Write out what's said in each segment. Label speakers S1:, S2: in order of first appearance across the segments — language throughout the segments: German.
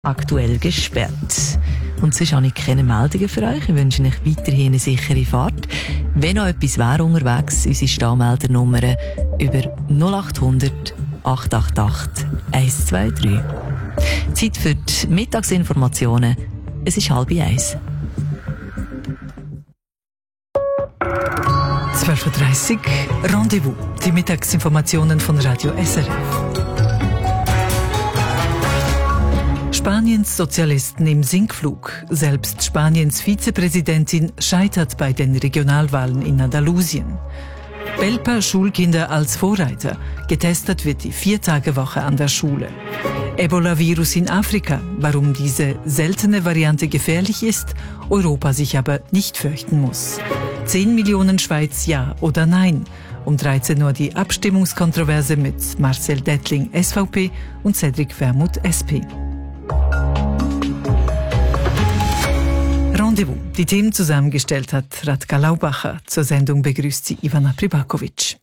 S1: aktuell gesperrt. Und sonst habe ich keine Meldungen für euch. Ich wünsche euch weiterhin eine sichere Fahrt. Wenn noch etwas wäre unterwegs, unsere Stahmeldernummer über 0800 888 123. Zeit für die Mittagsinformationen. Es ist 12:30.
S2: 12:30 Uhr, Rendezvous, die Mittagsinformationen von Radio SRF. Spaniens Sozialisten im Sinkflug. Selbst Spaniens Vizepräsidentin scheitert bei den Regionalwahlen in Andalusien. Belper Schulkinder als Vorreiter. Getestet wird die 4-Tage-Woche an der Schule. Ebola-Virus in Afrika. Warum diese seltene Variante gefährlich ist, Europa sich aber nicht fürchten muss. 10 Millionen Schweiz ja oder nein. Um 13 Uhr die Abstimmungskontroverse mit Marcel Dettling SVP und Cedric Wermuth SP. Rendezvous. Die Themen zusammengestellt hat Radka Laubacher. Zur Sendung begrüßt sie Ivana Pribakovic.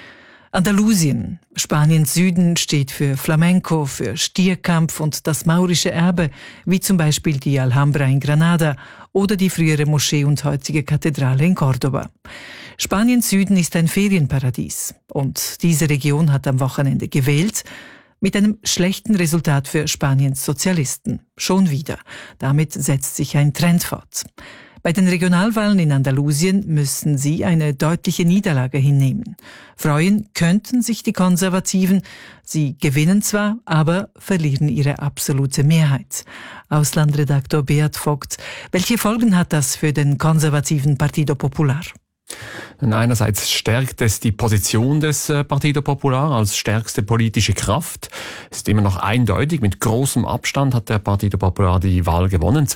S2: Andalusien, Spaniens Süden, steht für Flamenco, für Stierkampf und das maurische Erbe, wie zum Beispiel die Alhambra in Granada oder die frühere Moschee und heutige Kathedrale in Cordoba. Spaniens Süden ist ein Ferienparadies und diese Region hat am Wochenende gewählt, mit einem schlechten Resultat für Spaniens Sozialisten. Schon wieder. Damit setzt sich ein Trend fort. Bei den Regionalwahlen in Andalusien müssen sie eine deutliche Niederlage hinnehmen. Freuen könnten sich die Konservativen. Sie gewinnen zwar, aber verlieren ihre absolute Mehrheit. Auslandredaktor Beat Vogt. Welche Folgen hat das für den konservativen Partido Popular?
S3: Einerseits stärkt es die Position des Partido Popular als stärkste politische Kraft. Es ist immer noch eindeutig, mit großem Abstand hat der Partido Popular die Wahl gewonnen,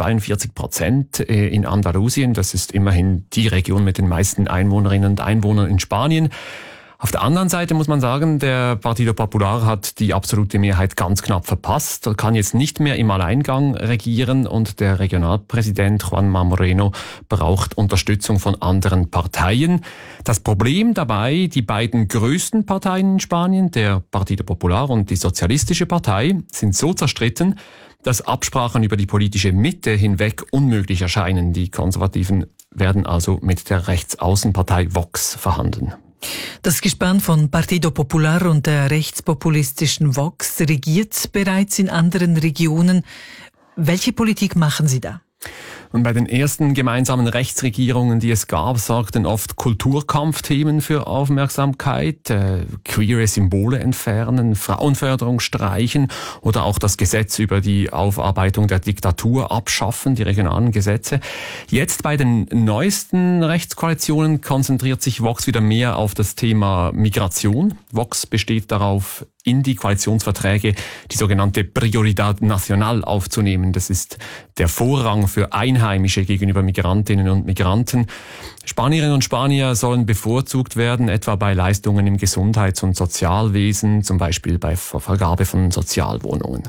S3: 42% in Andalusien. Das ist immerhin die Region mit den meisten Einwohnerinnen und Einwohnern in Spanien. Auf der anderen Seite muss man sagen, der Partido Popular hat die absolute Mehrheit ganz knapp verpasst, kann jetzt nicht mehr im Alleingang regieren und der Regionalpräsident Juanma Moreno braucht Unterstützung von anderen Parteien. Das Problem dabei, die beiden größten Parteien in Spanien, der Partido Popular und die Sozialistische Partei, sind so zerstritten, dass Absprachen über die politische Mitte hinweg unmöglich erscheinen. Die Konservativen werden also mit der Rechtsaußenpartei Vox verhandeln.
S2: Das Gespann von Partido Popular und der rechtspopulistischen Vox regiert bereits in anderen Regionen. Welche Politik machen Sie da?
S3: Und bei den ersten gemeinsamen Rechtsregierungen, die es gab, sorgten oft Kulturkampfthemen für Aufmerksamkeit, queere Symbole entfernen, Frauenförderung streichen oder auch das Gesetz über die Aufarbeitung der Diktatur abschaffen, die regionalen Gesetze. Jetzt bei den neuesten Rechtskoalitionen konzentriert sich Vox wieder mehr auf das Thema Migration. Vox besteht darauf, in die Koalitionsverträge die sogenannte Prioridad Nacional aufzunehmen. Das ist der Vorrang für Einheimische gegenüber Migrantinnen und Migranten. Spanierinnen und Spanier sollen bevorzugt werden, etwa bei Leistungen im Gesundheits- und Sozialwesen, zum Beispiel bei Vergabe von Sozialwohnungen.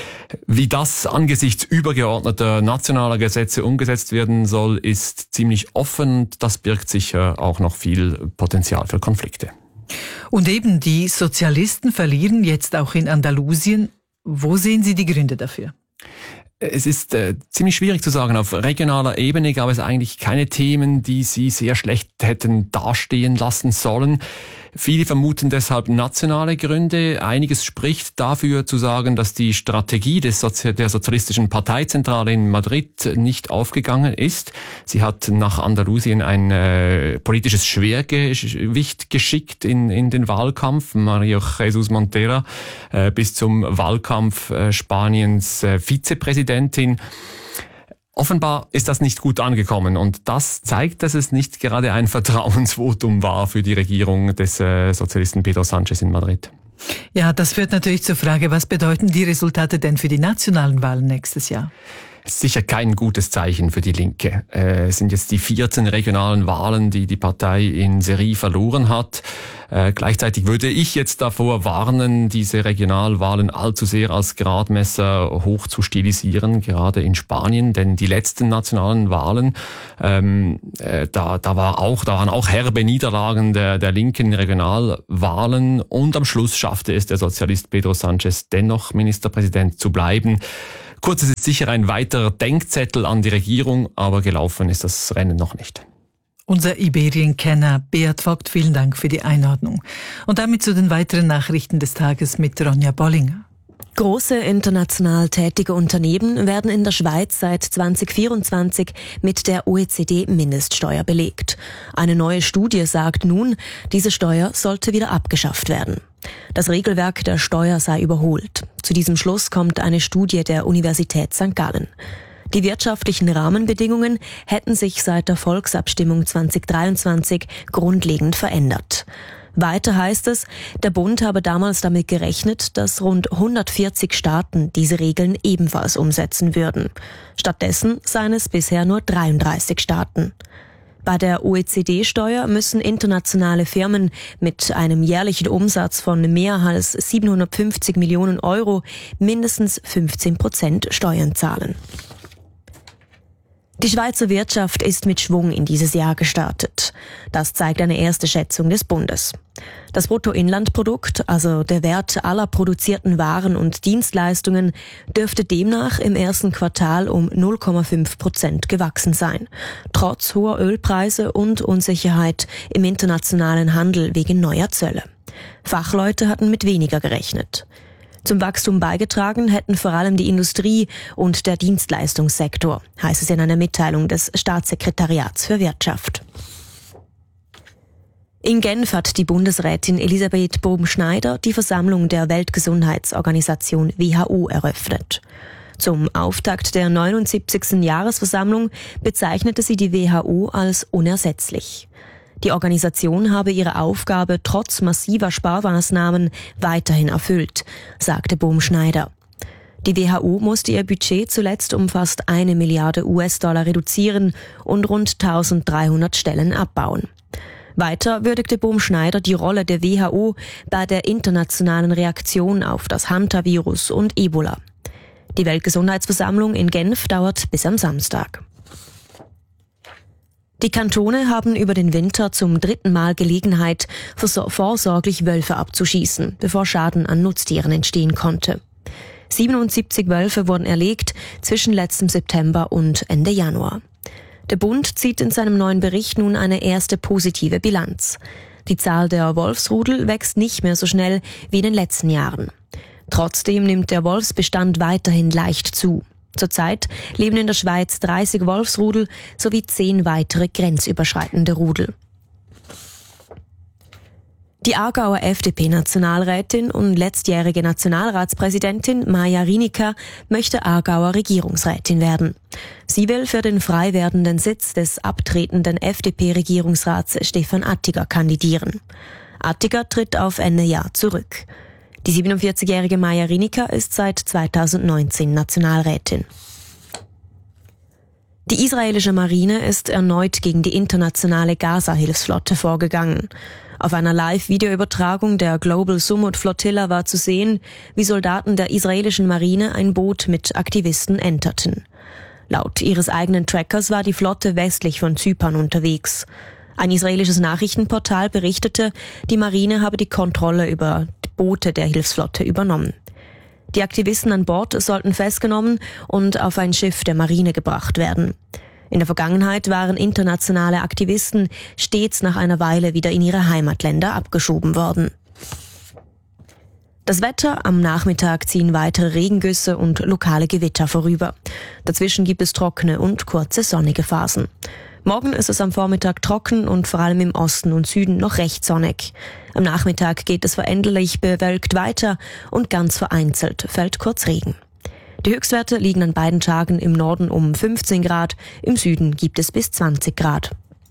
S3: Wie das angesichts übergeordneter nationaler Gesetze umgesetzt werden soll, ist ziemlich offen. Das birgt sicher auch noch viel Potenzial für Konflikte.
S2: Und eben, die Sozialisten verlieren jetzt auch in Andalusien. Wo sehen Sie die Gründe dafür?
S3: Es ist ziemlich schwierig zu sagen. Auf regionaler Ebene gab es eigentlich keine Themen, die sie sehr schlecht hätten dastehen lassen sollen. Viele vermuten deshalb nationale Gründe. Einiges spricht dafür zu sagen, dass die Strategie der Sozialistischen Parteizentrale in Madrid nicht aufgegangen ist. Sie hat nach Andalusien ein politisches Schwergewicht geschickt in den Wahlkampf. Mario Jesus Montero bis zum Wahlkampf Spaniens Vizepräsidentin. Offenbar ist das nicht gut angekommen und das zeigt, dass es nicht gerade ein Vertrauensvotum war für die Regierung des Sozialisten Pedro Sánchez in Madrid.
S2: Ja, das führt natürlich zur Frage, was bedeuten die Resultate denn für die nationalen Wahlen nächstes Jahr?
S3: Sicher kein gutes Zeichen für die Linke. Es sind jetzt die 14 regionalen Wahlen, die die Partei in Serie verloren hat. Gleichzeitig würde ich jetzt davor warnen, diese Regionalwahlen allzu sehr als Gradmesser hoch zu stilisieren, gerade in Spanien, denn die letzten nationalen Wahlen, da waren auch herbe Niederlagen der linken Regionalwahlen und am Schluss schaffte es der Sozialist Pedro Sánchez dennoch Ministerpräsident zu bleiben. Kurz, es ist sicher ein weiterer Denkzettel an die Regierung, aber gelaufen ist das Rennen noch nicht.
S2: Unser Iberien-Kenner Beat Vogt, vielen Dank für die Einordnung. Und damit zu den weiteren Nachrichten des Tages mit Ronja Bollinger.
S4: Große international tätige Unternehmen werden in der Schweiz seit 2024 mit der OECD-Mindeststeuer belegt. Eine neue Studie sagt nun, diese Steuer sollte wieder abgeschafft werden. Das Regelwerk der Steuer sei überholt. Zu diesem Schluss kommt eine Studie der Universität St. Gallen. Die wirtschaftlichen Rahmenbedingungen hätten sich seit der Volksabstimmung 2023 grundlegend verändert. Weiter heißt es, der Bund habe damals damit gerechnet, dass rund 140 Staaten diese Regeln ebenfalls umsetzen würden. Stattdessen seien es bisher nur 33 Staaten. Bei der OECD-Steuer müssen internationale Firmen mit einem jährlichen Umsatz von mehr als 750 Millionen Euro mindestens 15% Steuern zahlen. Die Schweizer Wirtschaft ist mit Schwung in dieses Jahr gestartet. Das zeigt eine erste Schätzung des Bundes. Das Bruttoinlandprodukt, also der Wert aller produzierten Waren und Dienstleistungen, dürfte demnach im ersten Quartal um 0,5% gewachsen sein, trotz hoher Ölpreise und Unsicherheit im internationalen Handel wegen neuer Zölle. Fachleute hatten mit weniger gerechnet. Zum Wachstum beigetragen hätten vor allem die Industrie und der Dienstleistungssektor, heißt es in einer Mitteilung des Staatssekretariats für Wirtschaft. In Genf hat die Bundesrätin Elisabeth Bohm-Schneider die Versammlung der Weltgesundheitsorganisation WHO eröffnet. Zum Auftakt der 79. Jahresversammlung bezeichnete sie die WHO als unersetzlich. Die Organisation habe ihre Aufgabe trotz massiver Sparmaßnahmen weiterhin erfüllt, sagte Bohm-Schneider. Die WHO musste ihr Budget zuletzt um fast 1 Milliarde US-Dollar reduzieren und rund 1300 Stellen abbauen. Weiter würdigte Bohm-Schneider die Rolle der WHO bei der internationalen Reaktion auf das Hantavirus und Ebola. Die Weltgesundheitsversammlung in Genf dauert bis am Samstag. Die Kantone haben über den Winter zum 3. Mal Gelegenheit, vorsorglich Wölfe abzuschießen, bevor Schaden an Nutztieren entstehen konnte. 77 Wölfe wurden erlegt zwischen letztem September und Ende Januar. Der Bund zieht in seinem neuen Bericht nun eine erste positive Bilanz. Die Zahl der Wolfsrudel wächst nicht mehr so schnell wie in den letzten Jahren. Trotzdem nimmt der Wolfsbestand weiterhin leicht zu. Zurzeit leben in der Schweiz 30 Wolfsrudel sowie 10 weitere grenzüberschreitende Rudel. Die Aargauer FDP-Nationalrätin und letztjährige Nationalratspräsidentin Maja Rieniker möchte Aargauer Regierungsrätin werden. Sie will für den frei werdenden Sitz des abtretenden FDP-Regierungsrats Stefan Attiger kandidieren. Attiger tritt auf Ende Jahr zurück. Die 47-jährige Maja Rieniker ist seit 2019 Nationalrätin. Die israelische Marine ist erneut gegen die internationale Gaza-Hilfsflotte vorgegangen. Auf einer Live-Videoübertragung der Global Sumud Flotilla war zu sehen, wie Soldaten der israelischen Marine ein Boot mit Aktivisten enterten. Laut ihres eigenen Trackers war die Flotte westlich von Zypern unterwegs. Ein israelisches Nachrichtenportal berichtete, die Marine habe die Kontrolle über Boote der Hilfsflotte übernommen. Die Aktivisten an Bord sollten festgenommen und auf ein Schiff der Marine gebracht werden. In der Vergangenheit waren internationale Aktivisten stets nach einer Weile wieder in ihre Heimatländer abgeschoben worden. Das Wetter: am Nachmittag ziehen weitere Regengüsse und lokale Gewitter vorüber. Dazwischen gibt es trockene und kurze sonnige Phasen. Morgen ist es am Vormittag trocken und vor allem im Osten und Süden noch recht sonnig. Am Nachmittag geht es veränderlich bewölkt weiter und ganz vereinzelt fällt kurz Regen. Die Höchstwerte liegen an beiden Tagen im Norden um 15 Grad, im Süden gibt es bis 20 Grad.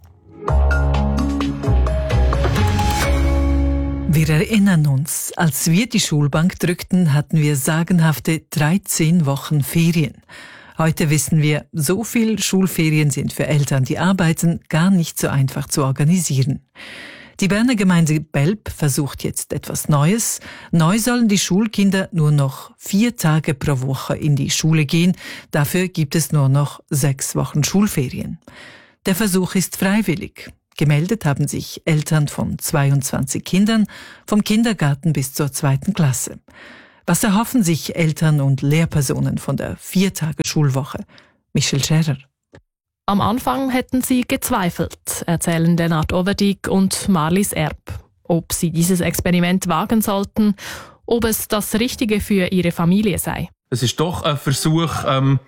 S2: Wir erinnern uns, als wir die Schulbank drückten, hatten wir sagenhafte 13 Wochen Ferien. Heute wissen wir, so viel Schulferien sind für Eltern, die arbeiten, gar nicht so einfach zu organisieren. Die Berner Gemeinde Belp versucht jetzt etwas Neues. Neu sollen die Schulkinder nur noch 4 Tage pro Woche in die Schule gehen. Dafür gibt es nur noch 6 Wochen Schulferien. Der Versuch ist freiwillig. Gemeldet haben sich Eltern von 22 Kindern, vom Kindergarten bis zur 2. Klasse. Was erhoffen sich Eltern und Lehrpersonen von der 4-Tage-Schulwoche? Michel Scherer.
S5: Am Anfang hätten sie gezweifelt, erzählen Lennart Overdyk und Marlies Erb. Ob sie dieses Experiment wagen sollten, ob es das Richtige für ihre Familie sei.
S6: Es ist doch ein Versuch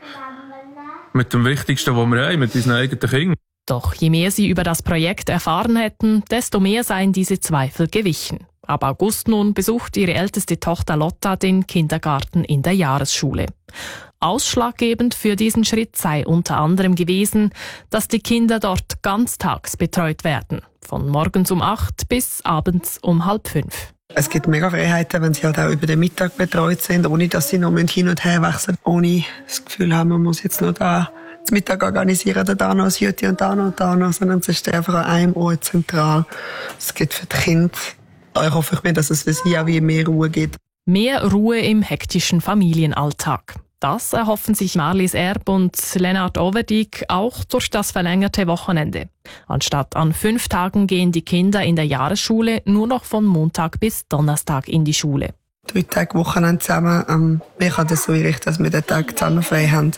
S6: mit dem Wichtigsten, was wir haben, mit unseren eigenen Kindern.
S5: Doch je mehr sie über das Projekt erfahren hätten, desto mehr seien diese Zweifel gewichen. Ab August nun besucht ihre älteste Tochter Lotta den Kindergarten in der Jahresschule. Ausschlaggebend für diesen Schritt sei unter anderem gewesen, dass die Kinder dort ganztags betreut werden. Von morgens um 8 bis abends um 4:30.
S7: Es gibt mega Freiheiten, wenn sie halt auch über den Mittag betreut sind, ohne dass sie noch hin und her wechseln, ohne das Gefühl haben, man muss jetzt noch da zum Mittag organisieren, da noch ein Jüti und da noch, sondern es ist einfach an einem Ort zentral. Es gibt für die Kinder, ich hoffe mir, dass es für sie auch wie mehr Ruhe gibt.
S5: Mehr Ruhe im hektischen Familienalltag. Das erhoffen sich Marlies Erb und Lennart Overdyk auch durch das verlängerte Wochenende. Anstatt an 5 Tagen gehen die Kinder in der Jahresschule nur noch von Montag bis Donnerstag in die Schule.
S7: 3 Tage Wochenende zusammen. Wir können das so einrichten, dass wir den Tag zusammen frei haben.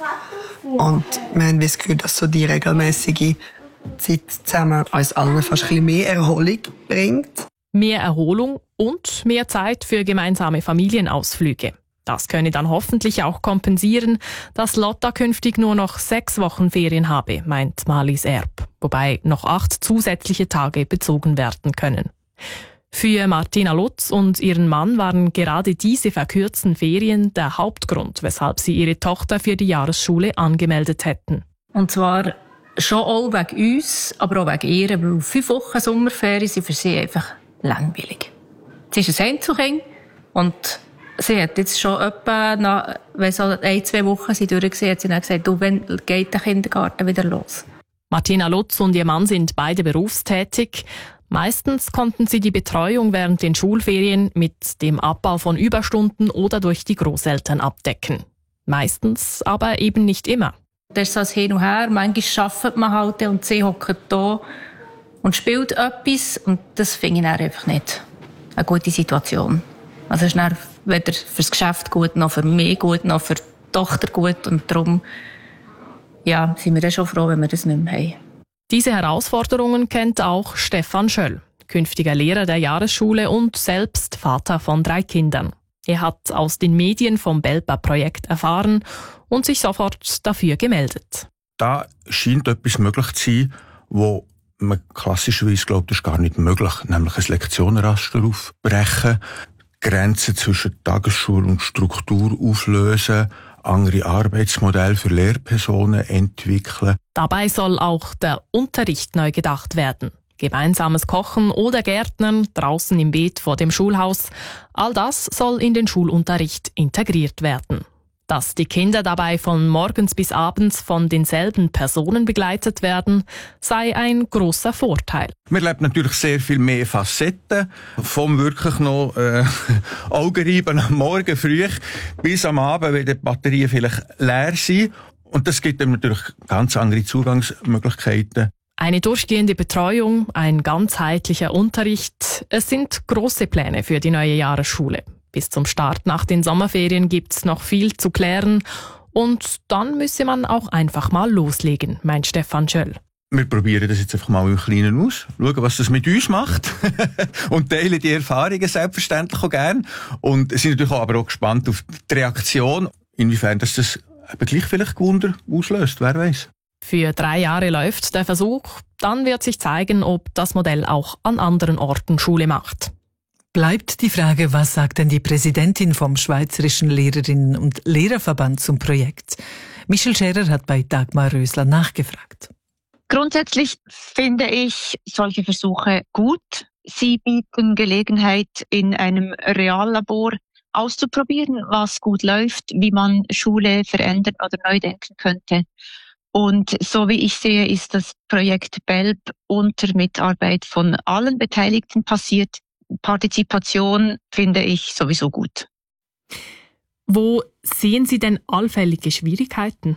S7: Und wir haben das Gefühl, dass so die regelmäßige Zeit zusammen uns allen fast ein bisschen mehr Erholung bringt.
S5: Mehr Erholung und mehr Zeit für gemeinsame Familienausflüge. Das könne dann hoffentlich auch kompensieren, dass Lotta künftig nur noch 6 Wochen Ferien habe, meint Marlies Erb, wobei noch 8 zusätzliche Tage bezogen werden können. Für Martina Lutz und ihren Mann waren gerade diese verkürzten Ferien der Hauptgrund, weshalb sie ihre Tochter für die Jahresschule angemeldet hätten.
S8: Und zwar schon auch wegen uns, aber auch wegen ihr, weil 5 Wochen Sommerferien sind für sie einfach langweilig. Sie ist ein Einzelkind und sie hat jetzt schon etwa, wenn so 1-2 Wochen sie durchgesehen hat, sie dann gesagt, du, wann geht der Kindergarten wieder los?
S5: Martina Lutz und ihr Mann sind beide berufstätig. Meistens konnten sie die Betreuung während den Schulferien mit dem Abbau von Überstunden oder durch die Großeltern abdecken. Meistens aber eben nicht immer.
S8: Das ist so ein Hin und Her. Manchmal arbeitet man halt und sie hockt da und spielt etwas. Und das finde ich dann einfach nicht eine gute Situation. Also es ist dann weder fürs Geschäft gut, noch für mich gut, noch für die Tochter gut. Und darum sind wir dann schon froh, wenn wir das nicht mehr haben.
S5: Diese Herausforderungen kennt auch Stefan Schöll, künftiger Lehrer der Jahresschule und selbst Vater von 3 Kindern. Er hat aus den Medien vom BELPA-Projekt erfahren und sich sofort dafür gemeldet.
S9: Da scheint etwas möglich zu sein, wo man klassischerweise glaubt, das ist gar nicht möglich, nämlich ein Lektionenraster aufbrechen, Grenzen zwischen Tagesschule und Struktur auflösen, andere Arbeitsmodelle für Lehrpersonen entwickeln.
S5: Dabei soll auch der Unterricht neu gedacht werden. Gemeinsames Kochen oder Gärtnern draußen im Beet vor dem Schulhaus. All das soll in den Schulunterricht integriert werden. Dass die Kinder dabei von morgens bis abends von denselben Personen begleitet werden, sei ein großer Vorteil.
S9: Wir leben natürlich sehr viel mehr Facetten, vom wirklich noch Augenreiben am Morgen früh bis am Abend, wenn die Batterien vielleicht leer sind. Und das gibt dann natürlich ganz andere Zugangsmöglichkeiten.
S5: Eine durchgehende Betreuung, ein ganzheitlicher Unterricht, es sind große Pläne für die neue Jahresschule. Bis zum Start nach den Sommerferien gibt's noch viel zu klären und dann müsse man auch einfach mal loslegen, meint Stefan Schöll.
S9: Wir probieren das jetzt einfach mal im Kleinen aus, schauen, was das mit uns macht und teilen die Erfahrungen selbstverständlich auch gerne und sind natürlich aber auch gespannt auf die Reaktion, inwiefern das eben gleich vielleicht Wunder auslöst, wer weiß.
S5: Für 3 Jahre läuft der Versuch, dann wird sich zeigen, ob das Modell auch an anderen Orten Schule macht.
S2: Bleibt die Frage, was sagt denn die Präsidentin vom Schweizerischen Lehrerinnen- und Lehrerverband zum Projekt? Michel Scherer hat bei Dagmar Rösler nachgefragt.
S10: Grundsätzlich finde ich solche Versuche gut. Sie bieten Gelegenheit, in einem Reallabor auszuprobieren, was gut läuft, wie man Schule verändern oder neu denken könnte. Und so wie ich sehe, ist das Projekt BELP unter Mitarbeit von allen Beteiligten passiert. Partizipation finde ich sowieso gut.
S5: Wo sehen Sie denn allfällige Schwierigkeiten?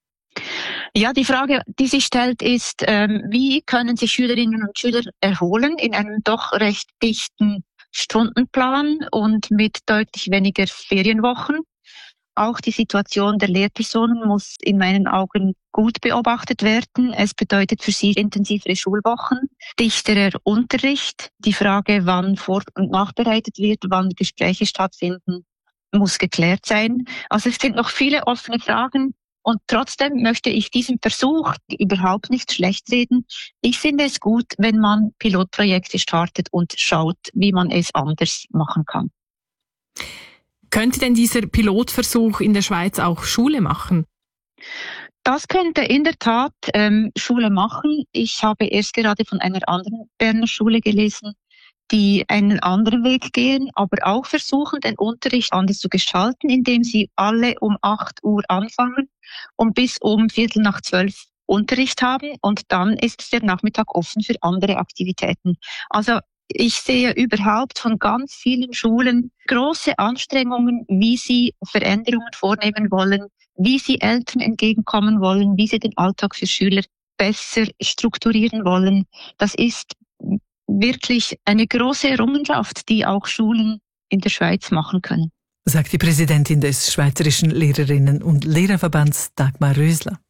S10: Ja, die Frage, die sich stellt, ist, wie können sich Schülerinnen und Schüler erholen in einem doch recht dichten Stundenplan und mit deutlich weniger Ferienwochen. Auch die Situation der Lehrpersonen muss in meinen Augen gut beobachtet werden. Es bedeutet für sie intensivere Schulwochen, dichterer Unterricht. Die Frage, wann vor- und nachbereitet wird, wann Gespräche stattfinden, muss geklärt sein. Also es sind noch viele offene Fragen. Und trotzdem möchte ich diesen Versuch überhaupt nicht schlecht reden. Ich finde es gut, wenn man Pilotprojekte startet und schaut, wie man es anders machen kann.
S5: Könnte denn dieser Pilotversuch in der Schweiz auch Schule machen?
S10: Das könnte in der Tat Schule machen. Ich habe erst gerade von einer anderen Berner Schule gelesen, die einen anderen Weg gehen, aber auch versuchen, den Unterricht anders zu gestalten, indem sie alle um 8 Uhr anfangen und bis um 11:45 Unterricht haben und dann ist der Nachmittag offen für andere Aktivitäten. Also ich sehe überhaupt von ganz vielen Schulen große Anstrengungen, wie sie Veränderungen vornehmen wollen, wie sie Eltern entgegenkommen wollen, wie sie den Alltag für Schüler besser strukturieren wollen. Das ist wirklich eine große Errungenschaft, die auch Schulen in der Schweiz machen können.
S2: Sagt die Präsidentin des Schweizerischen Lehrerinnen- und Lehrerverbands Dagmar Rösler.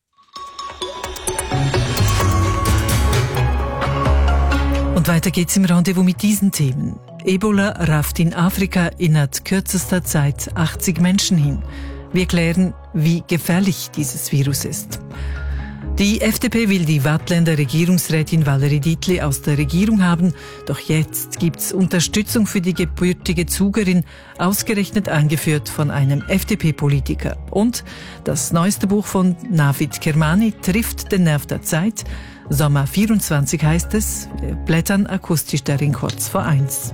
S2: Und weiter geht's im Rendezvous mit diesen Themen. Ebola rafft in Afrika innerhalb kürzester Zeit 80 Menschen hin. Wir klären, wie gefährlich dieses Virus ist. Die FDP will die Waadtländer Regierungsrätin Valerie Dietli aus der Regierung haben, doch jetzt gibt's Unterstützung für die gebürtige Zugerin, ausgerechnet eingeführt von einem FDP-Politiker. Und das neueste Buch von Navid Kermani trifft den Nerv der Zeit. Sommer 24 heißt es, wir blättern akustisch darin kurz vor 1.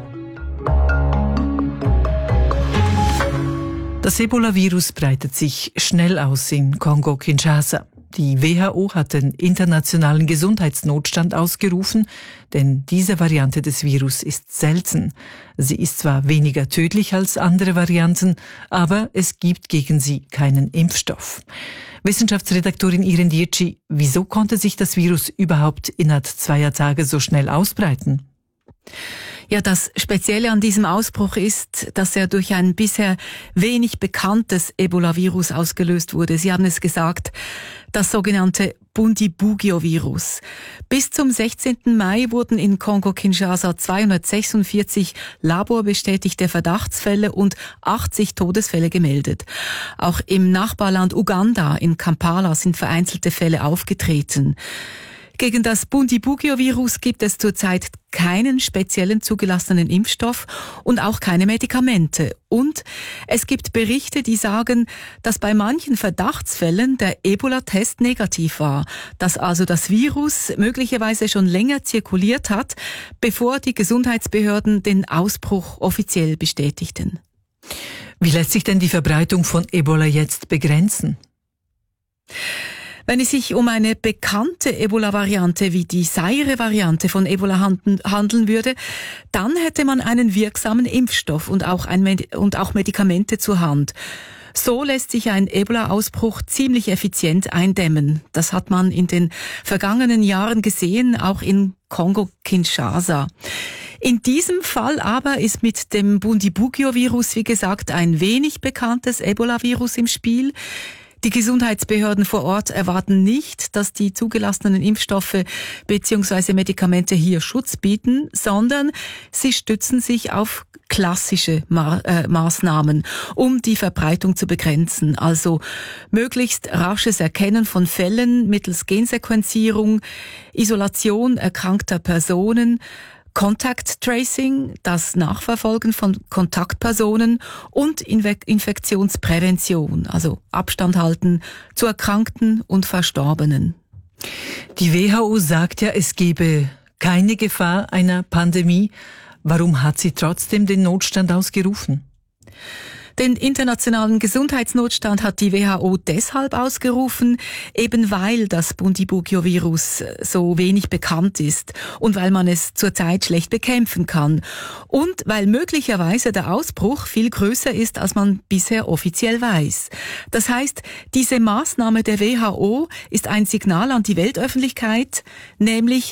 S2: Das Ebola-Virus breitet sich schnell aus in Kongo-Kinshasa. Die WHO hat den internationalen Gesundheitsnotstand ausgerufen, denn diese Variante des Virus ist selten. Sie ist zwar weniger tödlich als andere Varianten, aber es gibt gegen sie keinen Impfstoff. Wissenschaftsredaktorin Irene Dietschi, wieso konnte sich das Virus überhaupt innerhalb 2 Tage so schnell ausbreiten?
S11: Ja, das Spezielle an diesem Ausbruch ist, dass er durch ein bisher wenig bekanntes Ebola-Virus ausgelöst wurde. Sie haben es gesagt, das sogenannte Bundibugyo-Virus. Bis zum 16. Mai wurden in Kongo-Kinshasa 246 laborbestätigte Verdachtsfälle und 80 Todesfälle gemeldet. Auch im Nachbarland Uganda in Kampala sind vereinzelte Fälle aufgetreten. Gegen das Bundibugyo-Virus gibt es zurzeit keinen speziellen zugelassenen Impfstoff und auch keine Medikamente. Und es gibt Berichte, die sagen, dass bei manchen Verdachtsfällen der Ebola-Test negativ war, dass also das Virus möglicherweise schon länger zirkuliert hat, bevor die Gesundheitsbehörden den Ausbruch offiziell bestätigten.
S2: Wie lässt sich denn die Verbreitung von Ebola jetzt begrenzen?
S11: Wenn es sich um eine bekannte Ebola-Variante wie die Zaire-Variante von Ebola handeln würde, dann hätte man einen wirksamen Impfstoff und auch Medikamente zur Hand. So lässt sich ein Ebola-Ausbruch ziemlich effizient eindämmen. Das hat man in den vergangenen Jahren gesehen, auch in Kongo-Kinshasa. In diesem Fall aber ist mit dem Bundibugyo-Virus, wie gesagt, ein wenig bekanntes Ebola-Virus im Spiel. Die Gesundheitsbehörden vor Ort erwarten nicht, dass die zugelassenen Impfstoffe bzw. Medikamente hier Schutz bieten, sondern sie stützen sich auf klassische Maßnahmen, um die Verbreitung zu begrenzen. Also möglichst rasches Erkennen von Fällen mittels Gensequenzierung, Isolation erkrankter Personen, Contact Tracing, das Nachverfolgen von Kontaktpersonen und Infektionsprävention, also Abstand halten zu Erkrankten und Verstorbenen.
S2: Die WHO sagt ja, es gebe keine Gefahr einer Pandemie. Warum hat sie trotzdem den Notstand ausgerufen?
S11: Den internationalen Gesundheitsnotstand hat die WHO deshalb ausgerufen, eben weil das Bundibugyo-Virus so wenig bekannt ist und weil man es zurzeit schlecht bekämpfen kann und weil möglicherweise der Ausbruch viel größer ist, als man bisher offiziell weiß. Das heißt, diese Maßnahme der WHO ist ein Signal an die Weltöffentlichkeit, nämlich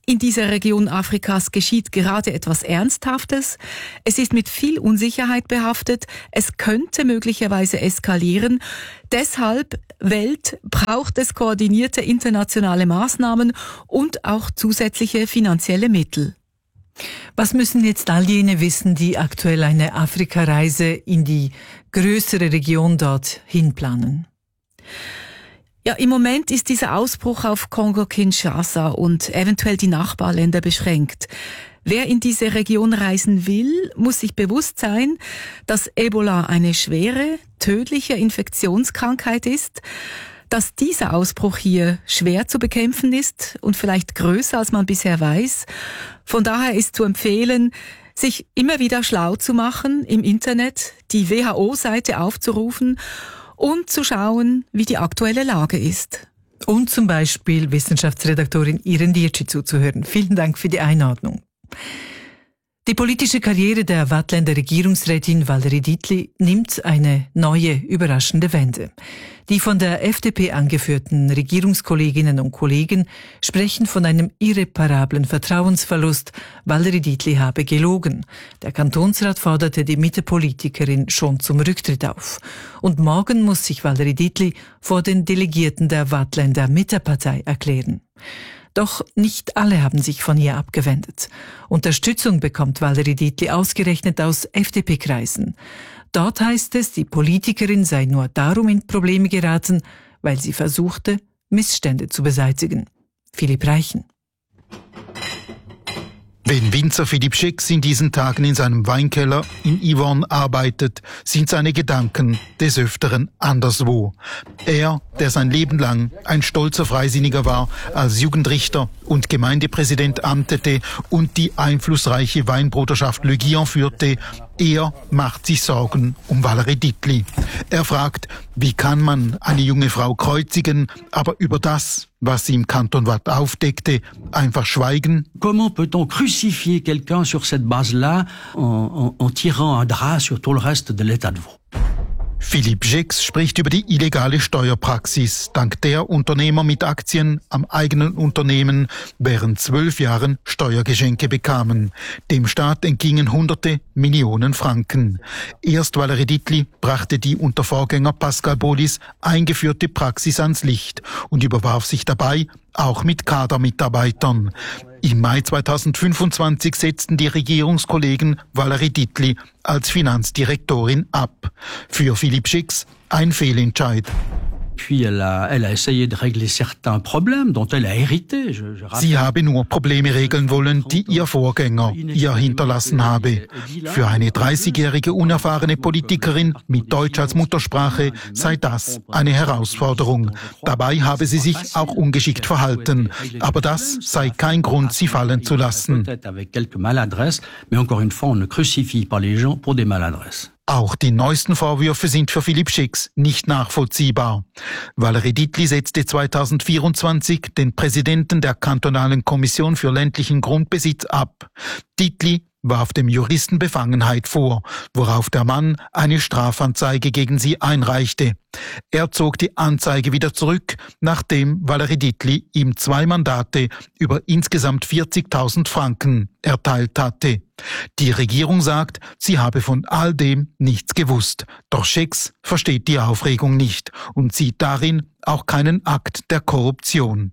S11: In dieser Region Afrikas geschieht gerade etwas Ernsthaftes. Es ist mit viel Unsicherheit behaftet. Es könnte möglicherweise eskalieren. Deshalb, Welt, braucht es koordinierte internationale Maßnahmen und auch zusätzliche finanzielle Mittel.
S2: Was müssen jetzt all jene wissen, die aktuell eine Afrikareise in die größere Region dorthin planen?
S11: Ja, im Moment ist dieser Ausbruch auf Kongo-Kinshasa und eventuell die Nachbarländer beschränkt. Wer in diese Region reisen will, muss sich bewusst sein, dass Ebola eine schwere, tödliche Infektionskrankheit ist, dass dieser Ausbruch hier schwer zu bekämpfen ist und vielleicht größer, als man bisher weiß. Von daher ist zu empfehlen, sich immer wieder schlau zu machen im Internet, die WHO-Seite aufzurufen und zu schauen, wie die aktuelle Lage ist.
S2: Und zum Beispiel Wissenschaftsredaktorin Irene Dietschi zuzuhören. Vielen Dank für die Einordnung. Die politische Karriere der Waadtländer Regierungsrätin Valérie Dietli nimmt eine neue, überraschende Wende. Die von der FDP angeführten Regierungskolleginnen und Kollegen sprechen von einem irreparablen Vertrauensverlust. Valérie Dietli habe gelogen. Der Kantonsrat forderte die Mitte-Politikerin schon zum Rücktritt auf. Und morgen muss sich Valérie Dietli vor den Delegierten der Waadtländer Mittepartei erklären. Doch nicht alle haben sich von ihr abgewendet. Unterstützung bekommt Valérie Dietli ausgerechnet aus FDP-Kreisen. Dort heißt es, die Politikerin sei nur darum in Probleme geraten, weil sie versuchte, Missstände zu beseitigen. Philipp Reichen.
S12: Wenn Winzer Philipp Schecks in diesen Tagen in seinem Weinkeller in Yvonne arbeitet, sind seine Gedanken des Öfteren anderswo. Er, der sein Leben lang ein stolzer Freisinniger war, als Jugendrichter und Gemeindepräsident amtete und die einflussreiche Weinbruderschaft Le Guillon führte, er macht sich Sorgen um Valérie Dietli. Er fragt, wie kann man eine junge Frau kreuzigen, aber über das, was sie im Kanton Waadt aufdeckte, einfach schweigen?
S13: Comment peut-on crucifier quelqu'un sur cette base-là en tirant un drap sur tout le reste de l'état de veau?
S12: Philipp Schecks spricht über die illegale Steuerpraxis, dank der Unternehmer mit Aktien am eigenen Unternehmen während 12 Jahren Steuergeschenke bekamen. Dem Staat entgingen Hunderte Millionen Franken. Erst Valérie Dietli brachte die unter Vorgänger Pascal Bolis eingeführte Praxis ans Licht und überwarf sich dabei auch mit Kadermitarbeitern. Im Mai 2025 setzten die Regierungskollegen Valérie Dietli als Finanzdirektorin ab. Für Philipp Schecks ein Fehlentscheid.
S13: Puis elle a essayé de régler certains problèmes dont elle a hérité.
S12: Sie habe nur Probleme regeln wollen, die ihr Vorgänger ihr hinterlassen habe. Für eine 30-jährige unerfahrene Politikerin mit Deutsch als Muttersprache sei das eine Herausforderung. Dabei habe sie sich auch ungeschickt verhalten. Aber das sei kein Grund, sie fallen zu lassen. Auch die neuesten Vorwürfe sind für Philipp Schecks nicht nachvollziehbar. Valérie Dietli setzte 2024 den Präsidenten der kantonalen Kommission für ländlichen Grundbesitz ab. Dietli warf dem Juristen Befangenheit vor, worauf der Mann eine Strafanzeige gegen sie einreichte. Er zog die Anzeige wieder zurück, nachdem Valérie Dietli ihm 2 Mandate über insgesamt 40.000 Franken erteilt hatte. Die Regierung sagt, sie habe von all dem nichts gewusst. Doch Schecks versteht die Aufregung nicht und sieht darin auch keinen Akt der Korruption.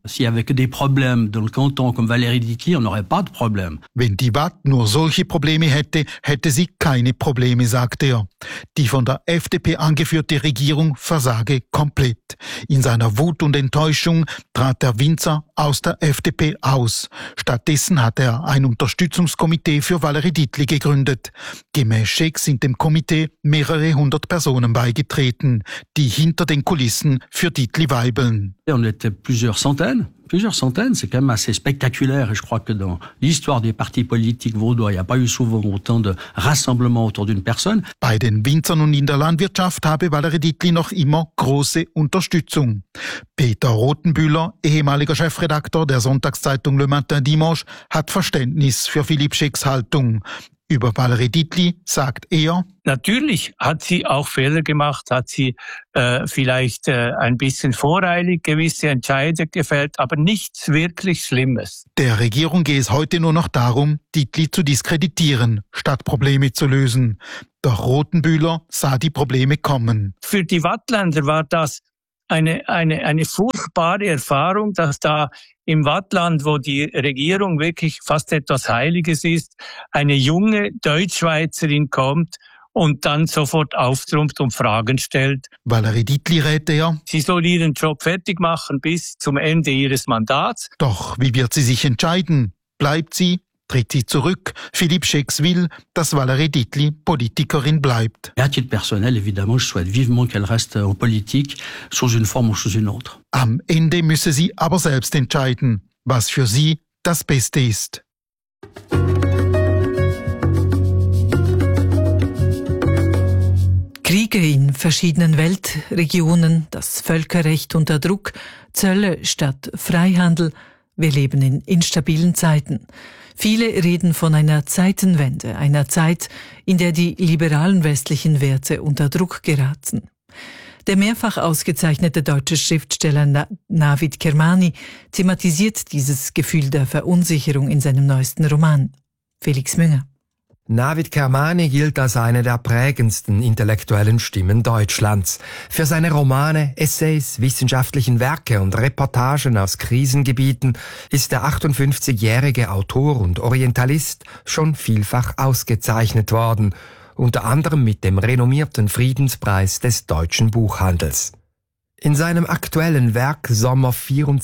S12: Wenn die Waadt nur solche Probleme hätte, hätte sie keine Probleme, sagt er. Die von der FDP angeführte Regierung versage komplett. In seiner Wut und Enttäuschung trat der Winzer aus der FDP aus. Stattdessen hat er ein Unterstützungskomitee für Valérie Dietli gegründet. Gemäß Schecks sind dem Komitee mehrere 100 Personen beigetreten, die hinter den Kulissen für Dietli weibeln.
S13: On était plusieurs centaines, c'est quand même assez spectaculaire et je crois que dans l'histoire des partis politiques vaudois, il n'y a pas eu souvent autant de rassemblements autour d'une personne.
S12: Bei den Winzern und in der Landwirtschaft habe Valérie Dietli noch immer große Unterstützung. Peter Rothenbühler, ehemaliger Chefredakteur der Sonntagszeitung Le Matin Dimanche, hat Verständnis für Philipp Schecks Haltung. Über Valerie Dietli sagt er:
S14: Natürlich hat sie auch Fehler gemacht, hat sie vielleicht ein bisschen voreilig gewisse Entscheidungen gefällt, aber nichts wirklich Schlimmes.
S12: Der Regierung gehe es heute nur noch darum, Dietli zu diskreditieren, statt Probleme zu lösen. Doch Rothenbühler sah die Probleme kommen.
S14: Für die Waadtländer war das eine furchtbare Erfahrung, dass da im Waadtland, wo die Regierung wirklich fast etwas Heiliges ist, eine junge Deutschschweizerin kommt und dann sofort auftrumpft und Fragen stellt.
S12: Valerie Dietli rät er:
S14: Sie soll ihren Job fertig machen bis zum Ende ihres Mandats.
S12: Doch wie wird sie sich entscheiden? Bleibt sie? Tritt sie zurück? Philippe Schecks will, dass Valerie Dietli Politikerin bleibt.
S13: À titre personnel, évidemment, je souhaite vivement qu'elle reste en politique, sous une forme ou sous une autre.
S12: Am Ende müsse sie aber selbst entscheiden, was für sie das Beste ist.
S2: Kriege in verschiedenen Weltregionen, das Völkerrecht unter Druck, Zölle statt Freihandel. Wir leben in instabilen Zeiten. Viele reden von einer Zeitenwende, einer Zeit, in der die liberalen westlichen Werte unter Druck geraten. Der mehrfach ausgezeichnete deutsche Schriftsteller Navid Kermani thematisiert dieses Gefühl der Verunsicherung in seinem neuesten Roman. Felix Münger.
S15: Navid Kermani gilt als eine der prägendsten intellektuellen Stimmen Deutschlands. Für seine Romane, Essays, wissenschaftlichen Werke und Reportagen aus Krisengebieten ist der 58-jährige Autor und Orientalist schon vielfach ausgezeichnet worden, unter anderem mit dem renommierten Friedenspreis des deutschen Buchhandels. In seinem aktuellen Werk Sommer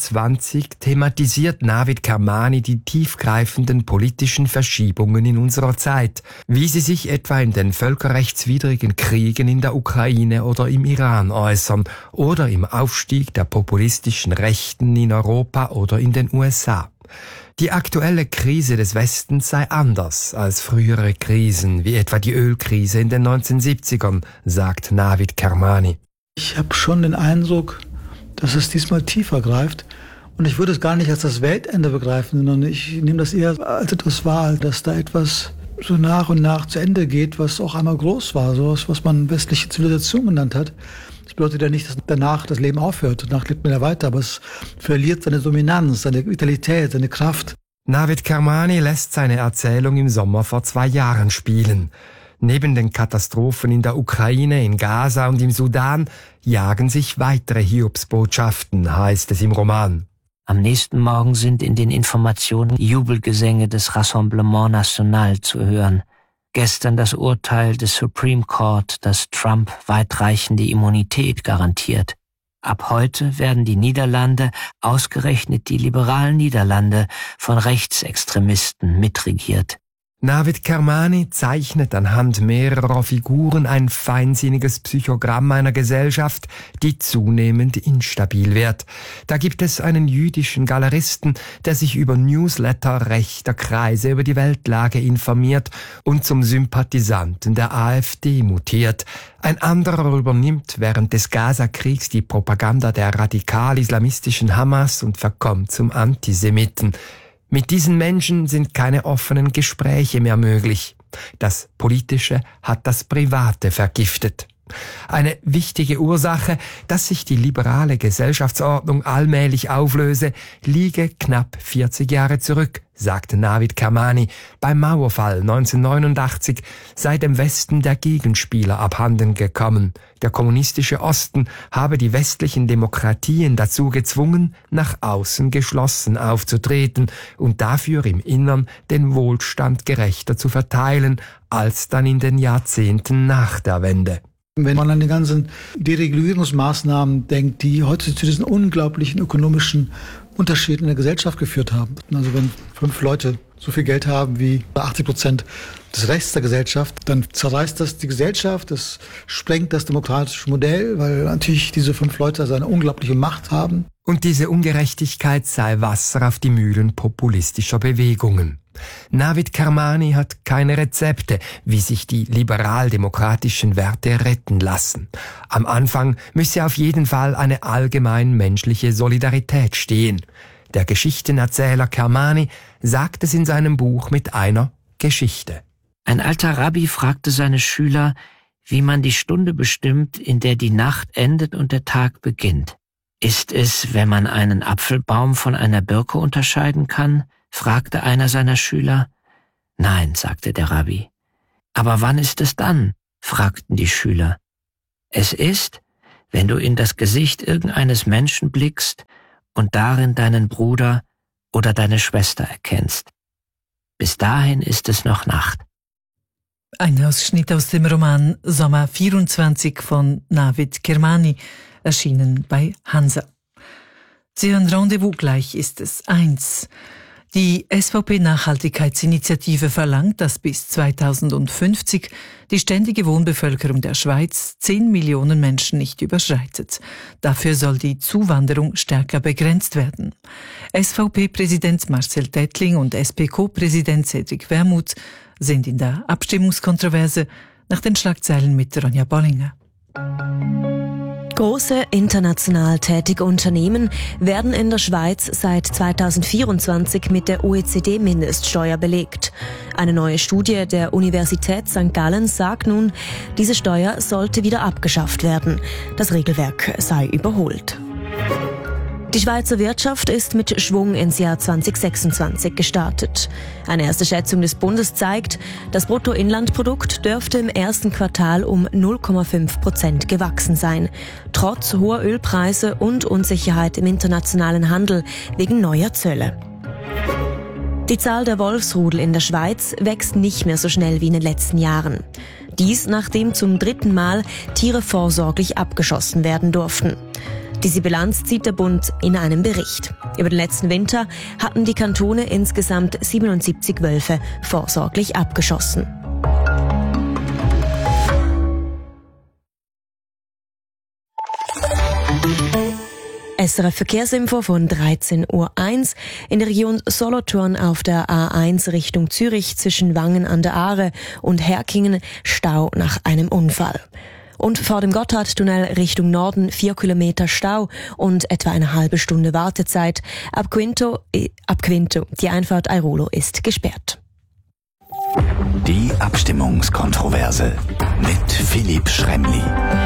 S15: 24 thematisiert Navid Kermani die tiefgreifenden politischen Verschiebungen in unserer Zeit, wie sie sich etwa in den völkerrechtswidrigen Kriegen in der Ukraine oder im Iran äußern oder im Aufstieg der populistischen Rechten in Europa oder in den USA. Die aktuelle Krise des Westens sei anders als frühere Krisen, wie etwa die Ölkrise in den 1970ern, sagt Navid Kermani.
S16: Ich habe schon den Eindruck, dass es diesmal tiefer greift. Und ich würde es gar nicht als das Weltende begreifen, sondern ich nehme das eher als etwas wahr, dass da etwas so nach und nach zu Ende geht, was auch einmal groß war, sowas, was man westliche Zivilisation genannt hat. Das bedeutet ja nicht, dass danach das Leben aufhört. Danach lebt man ja weiter, aber es verliert seine Dominanz, seine Vitalität, seine Kraft.
S15: Navid Kermani lässt seine Erzählung im Sommer vor 2 Jahren spielen. Neben den Katastrophen in der Ukraine, in Gaza und im Sudan jagen sich weitere Hiobsbotschaften, heißt es im Roman.
S17: Am nächsten Morgen sind in den Informationen Jubelgesänge des Rassemblement National zu hören. Gestern das Urteil des Supreme Court, das Trump weitreichende Immunität garantiert. Ab heute werden die Niederlande, ausgerechnet die liberalen Niederlande, von Rechtsextremisten mitregiert.
S15: Navid Kermani zeichnet anhand mehrerer Figuren ein feinsinniges Psychogramm einer Gesellschaft, die zunehmend instabil wird. Da gibt es einen jüdischen Galeristen, der sich über Newsletter rechter Kreise über die Weltlage informiert und zum Sympathisanten der AfD mutiert. Ein anderer übernimmt während des Gaza-Kriegs die Propaganda der radikal-islamistischen Hamas und verkommt zum Antisemiten. Mit diesen Menschen sind keine offenen Gespräche mehr möglich. Das Politische hat das Private vergiftet. Eine wichtige Ursache, dass sich die liberale Gesellschaftsordnung allmählich auflöse, liege knapp 40 Jahre zurück, sagt Navid Kermani. Beim Mauerfall 1989 sei dem Westen der Gegenspieler abhanden gekommen. Der kommunistische Osten habe die westlichen Demokratien dazu gezwungen, nach außen geschlossen aufzutreten und dafür im Innern den Wohlstand gerechter zu verteilen, als dann in den Jahrzehnten nach der Wende.
S16: Wenn man an die ganzen Deregulierungsmaßnahmen denkt, die heute zu diesen unglaublichen ökonomischen Unterschieden in der Gesellschaft geführt haben. Also wenn 5 Leute so viel Geld haben wie 80% des Rechts der Gesellschaft, dann zerreißt das die Gesellschaft, das sprengt das demokratische Modell, weil natürlich diese 5 Leute also eine unglaubliche Macht haben.
S15: Und diese Ungerechtigkeit sei Wasser auf die Mühlen populistischer Bewegungen. Navid Kermani hat keine Rezepte, wie sich die liberal-demokratischen Werte retten lassen. Am Anfang müsse auf jeden Fall eine allgemein menschliche Solidarität stehen. Der Geschichtenerzähler Kermani sagt es in seinem Buch mit einer Geschichte.
S17: Ein alter Rabbi fragte seine Schüler, wie man die Stunde bestimmt, in der die Nacht endet und der Tag beginnt. Ist es, wenn man einen Apfelbaum von einer Birke unterscheiden kann? Fragte einer seiner Schüler. Nein, sagte der Rabbi. Aber wann ist es dann? Fragten die Schüler. Es ist, wenn du in das Gesicht irgendeines Menschen blickst und darin deinen Bruder oder deine Schwester erkennst. Bis dahin ist es noch Nacht.
S2: Ein Ausschnitt aus dem Roman Sommer 24 von Navid Kermani, erschienen bei Hansa. Sie hören Rendezvous, gleich ist es 1. Die SVP-Nachhaltigkeitsinitiative verlangt, dass bis 2050 die ständige Wohnbevölkerung der Schweiz 10 Millionen Menschen nicht überschreitet. Dafür soll die Zuwanderung stärker begrenzt werden. SVP-Präsident Marcel Tätling und SP-Co-Präsident Cedric Wermuth sind in der Abstimmungskontroverse, nach den Schlagzeilen mit Ronja Bollinger.
S4: Große international tätige Unternehmen werden in der Schweiz seit 2024 mit der OECD-Mindeststeuer belegt. Eine neue Studie der Universität St. Gallen sagt nun, diese Steuer sollte wieder abgeschafft werden. Das Regelwerk sei überholt. Die Schweizer Wirtschaft ist mit Schwung ins Jahr 2026 gestartet. Eine erste Schätzung des Bundes zeigt, das Bruttoinlandprodukt dürfte im ersten Quartal um 0,5% gewachsen sein, trotz hoher Ölpreise und Unsicherheit im internationalen Handel wegen neuer Zölle. Die Zahl der Wolfsrudel in der Schweiz wächst nicht mehr so schnell wie in den letzten Jahren. Dies, nachdem zum 3. Mal Tiere vorsorglich abgeschossen werden durften. Diese Bilanz zieht der Bund in einem Bericht. Über den letzten Winter hatten die Kantone insgesamt 77 Wölfe vorsorglich abgeschossen. SRF Verkehrsinfo von 13.01 Uhr. In der Region Solothurn auf der A1 Richtung Zürich zwischen Wangen an der Aare und Herkingen Stau nach einem Unfall. Und vor dem Gotthardtunnel Richtung Norden 4 Kilometer Stau und etwa eine halbe Stunde Wartezeit. Ab Quinto, die Einfahrt Airolo ist gesperrt.
S18: Die Abstimmungskontroverse mit Philipp Schremli.